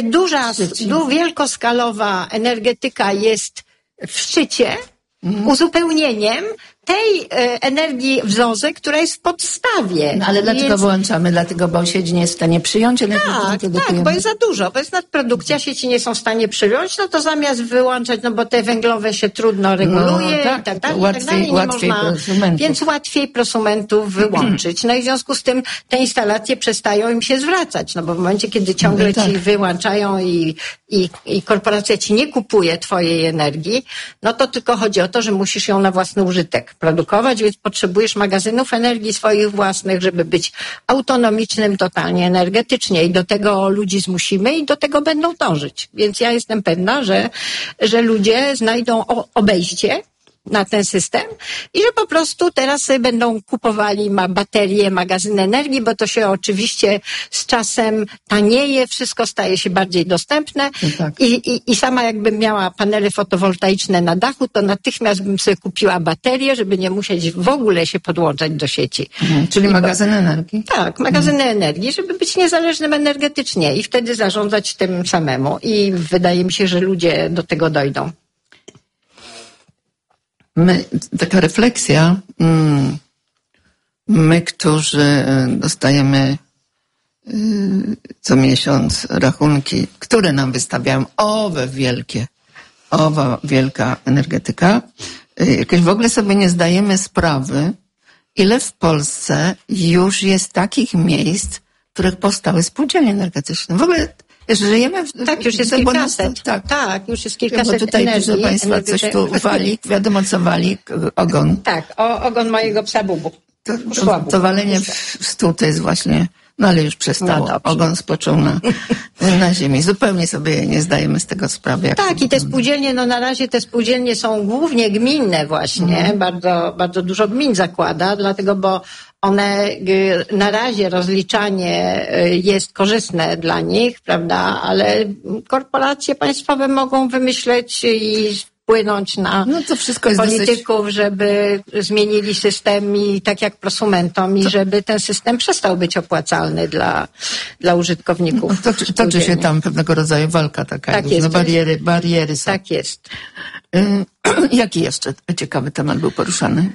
wielkoskalowa energetyka jest w szczycie, uzupełnieniem, tej energii w ZOZE, która jest w podstawie. No, ale dlaczego wyłączamy? Dlatego, bo sieć nie jest w stanie przyjąć energii, tak, bo jest za dużo, bo jest nadprodukcja, sieci nie są w stanie przyjąć, no to zamiast wyłączać, no bo te węglowe się trudno reguluje i tak dalej, więc łatwiej prosumentów wyłączyć. No i w związku z tym te instalacje przestają im się zwracać, no bo w momencie, kiedy ciągle ci wyłączają i korporacja ci nie kupuje twojej energii, no to tylko chodzi o to, że musisz ją na własny użytek produkować, więc potrzebujesz magazynów energii swoich własnych, żeby być autonomicznym totalnie energetycznie i do tego ludzi zmusimy i do tego będą dążyć. Więc ja jestem pewna, że ludzie znajdą obejście na ten system i że po prostu teraz sobie będą kupowali baterie, magazyny energii, bo to się oczywiście z czasem tanieje, wszystko staje się bardziej dostępne i sama jakbym miała panele fotowoltaiczne na dachu, to natychmiast bym sobie kupiła baterię, żeby nie musieć w ogóle się podłączać do sieci. Czyli magazyny energii? Tak, magazyny energii, żeby być niezależnym energetycznie i wtedy zarządzać tym samemu i wydaje mi się, że ludzie do tego dojdą. Taka refleksja, my, którzy dostajemy co miesiąc rachunki, które nam wystawiają owa wielka energetyka, jakoś w ogóle sobie nie zdajemy sprawy, ile w Polsce już jest takich miejsc, w których powstały spółdzielnie energetyczne. W ogóle żyjemy już jest kilkaset. Tak, już jest kilkaset bo tutaj proszę Państwa coś tu wali, wiadomo co wali, ogon. Tak, ogon mojego psa Bubu. To walenie w stół to jest właśnie, no ale już przestało. No ogon spoczął na ziemi. Zupełnie sobie nie zdajemy z tego sprawy. Tak, i te spółdzielnie, no na razie te spółdzielnie są głównie gminne właśnie. Bardzo, bardzo dużo gmin zakłada, dlatego, bo one na razie rozliczanie jest korzystne dla nich, prawda, ale korporacje państwowe mogą wymyśleć i wpłynąć na to wszystko jest polityków, żeby zmienili system i tak jak prosumentom i żeby ten system przestał być opłacalny dla użytkowników. Toczy się tam pewnego rodzaju walka taka. Tak jest. Bariery są. Tak jest. Jaki jeszcze ciekawy temat był poruszany?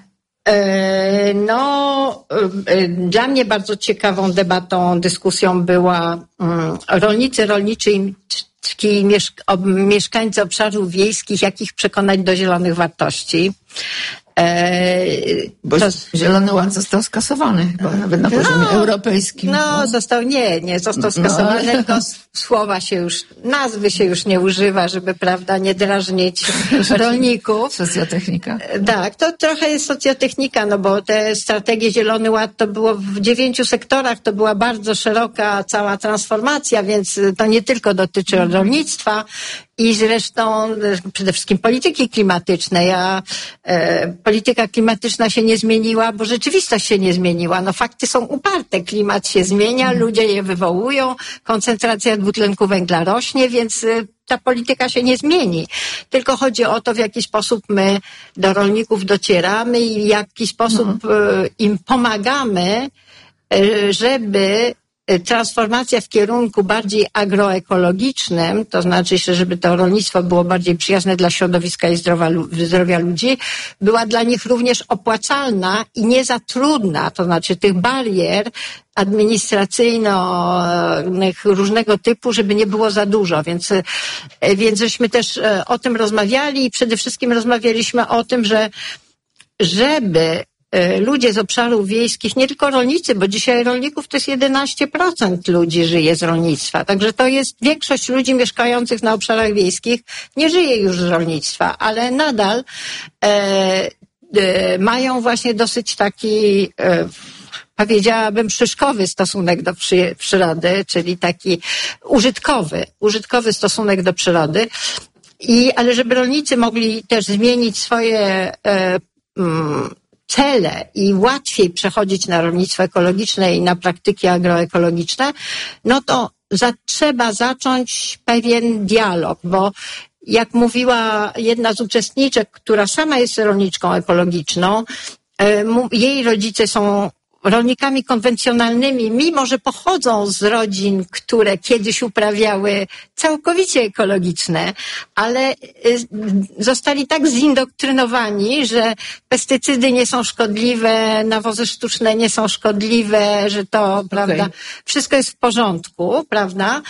Dla mnie bardzo ciekawą dyskusją była rolniczy i mieszkańcy obszarów wiejskich, jak ich przekonać do zielonych wartości. Bo Zielony Ład został skasowany chyba nawet na poziomie europejskim. Nie został skasowany, tylko nazwy się już nie używa, żeby, prawda, nie drażnić rolników. Socjotechnika. Tak, to trochę jest socjotechnika, no bo te strategie Zielony Ład to było w 9 sektorach, to była bardzo szeroka cała transformacja, więc to nie tylko dotyczy rolnictwa i zresztą przede wszystkim polityki klimatycznej, a polityka klimatyczna się nie zmieniła, bo rzeczywistość się nie zmieniła. No fakty są uparte, klimat się zmienia, ludzie je wywołują, koncentracja dwutlenku węgla rośnie, więc ta polityka się nie zmieni. Tylko chodzi o to, w jaki sposób my do rolników docieramy i w jaki sposób im pomagamy, żeby transformacja w kierunku bardziej agroekologicznym, to znaczy, żeby to rolnictwo było bardziej przyjazne dla środowiska i zdrowia ludzi, była dla nich również opłacalna i nie za trudna, to znaczy tych barier administracyjnych różnego typu, żeby nie było za dużo, więc żeśmy też o tym rozmawiali i przede wszystkim rozmawialiśmy o tym, żeby ludzie z obszarów wiejskich, nie tylko rolnicy, bo dzisiaj rolników to jest 11% ludzi żyje z rolnictwa. Także to jest większość ludzi mieszkających na obszarach wiejskich nie żyje już z rolnictwa, ale nadal mają właśnie dosyć taki powiedziałabym szyszkowy stosunek do przyrody, czyli taki użytkowy stosunek do przyrody. Ale żeby rolnicy mogli też zmienić swoje cele i łatwiej przechodzić na rolnictwo ekologiczne i na praktyki agroekologiczne, no to trzeba zacząć pewien dialog, bo jak mówiła jedna z uczestniczek, która sama jest rolniczką ekologiczną, jej rodzice są rolnikami konwencjonalnymi, mimo że pochodzą z rodzin, które kiedyś uprawiały całkowicie ekologiczne, ale zostali tak zindoktrynowani, że pestycydy nie są szkodliwe, nawozy sztuczne nie są szkodliwe, że to, prawda, wszystko jest w porządku, prawda,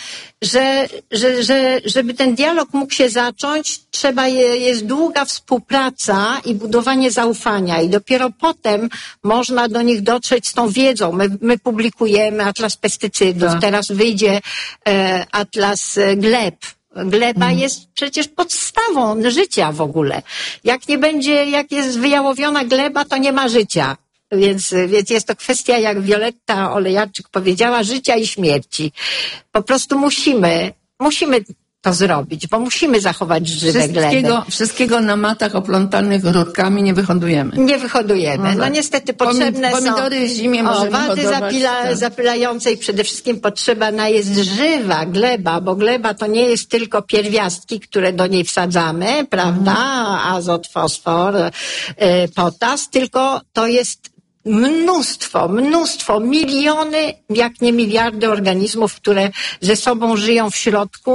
żeby ten dialog mógł się zacząć, jest długa współpraca i budowanie zaufania i dopiero potem można do nich dotrzeć z tą wiedzą. My publikujemy Atlas Pestycydów, teraz wyjdzie Atlas Gleb. Gleba jest przecież podstawą życia w ogóle. Jak jest wyjałowiona gleba, to nie ma życia. Więc jest to kwestia, jak Wioletta Olejarczyk powiedziała, życia i śmierci. Po prostu musimy to zrobić, bo musimy zachować żywe gleby. Wszystkiego na matach oplątanych rurkami nie wyhodujemy. Nie wyhodujemy. No niestety potrzebne pomidory w zimie możemy owady zapylające i przede wszystkim potrzebna jest żywa gleba, bo gleba to nie jest tylko pierwiastki, które do niej wsadzamy, prawda? Azot, fosfor, potas, tylko to jest mnóstwo, miliony, jak nie miliardy organizmów, które ze sobą żyją w środku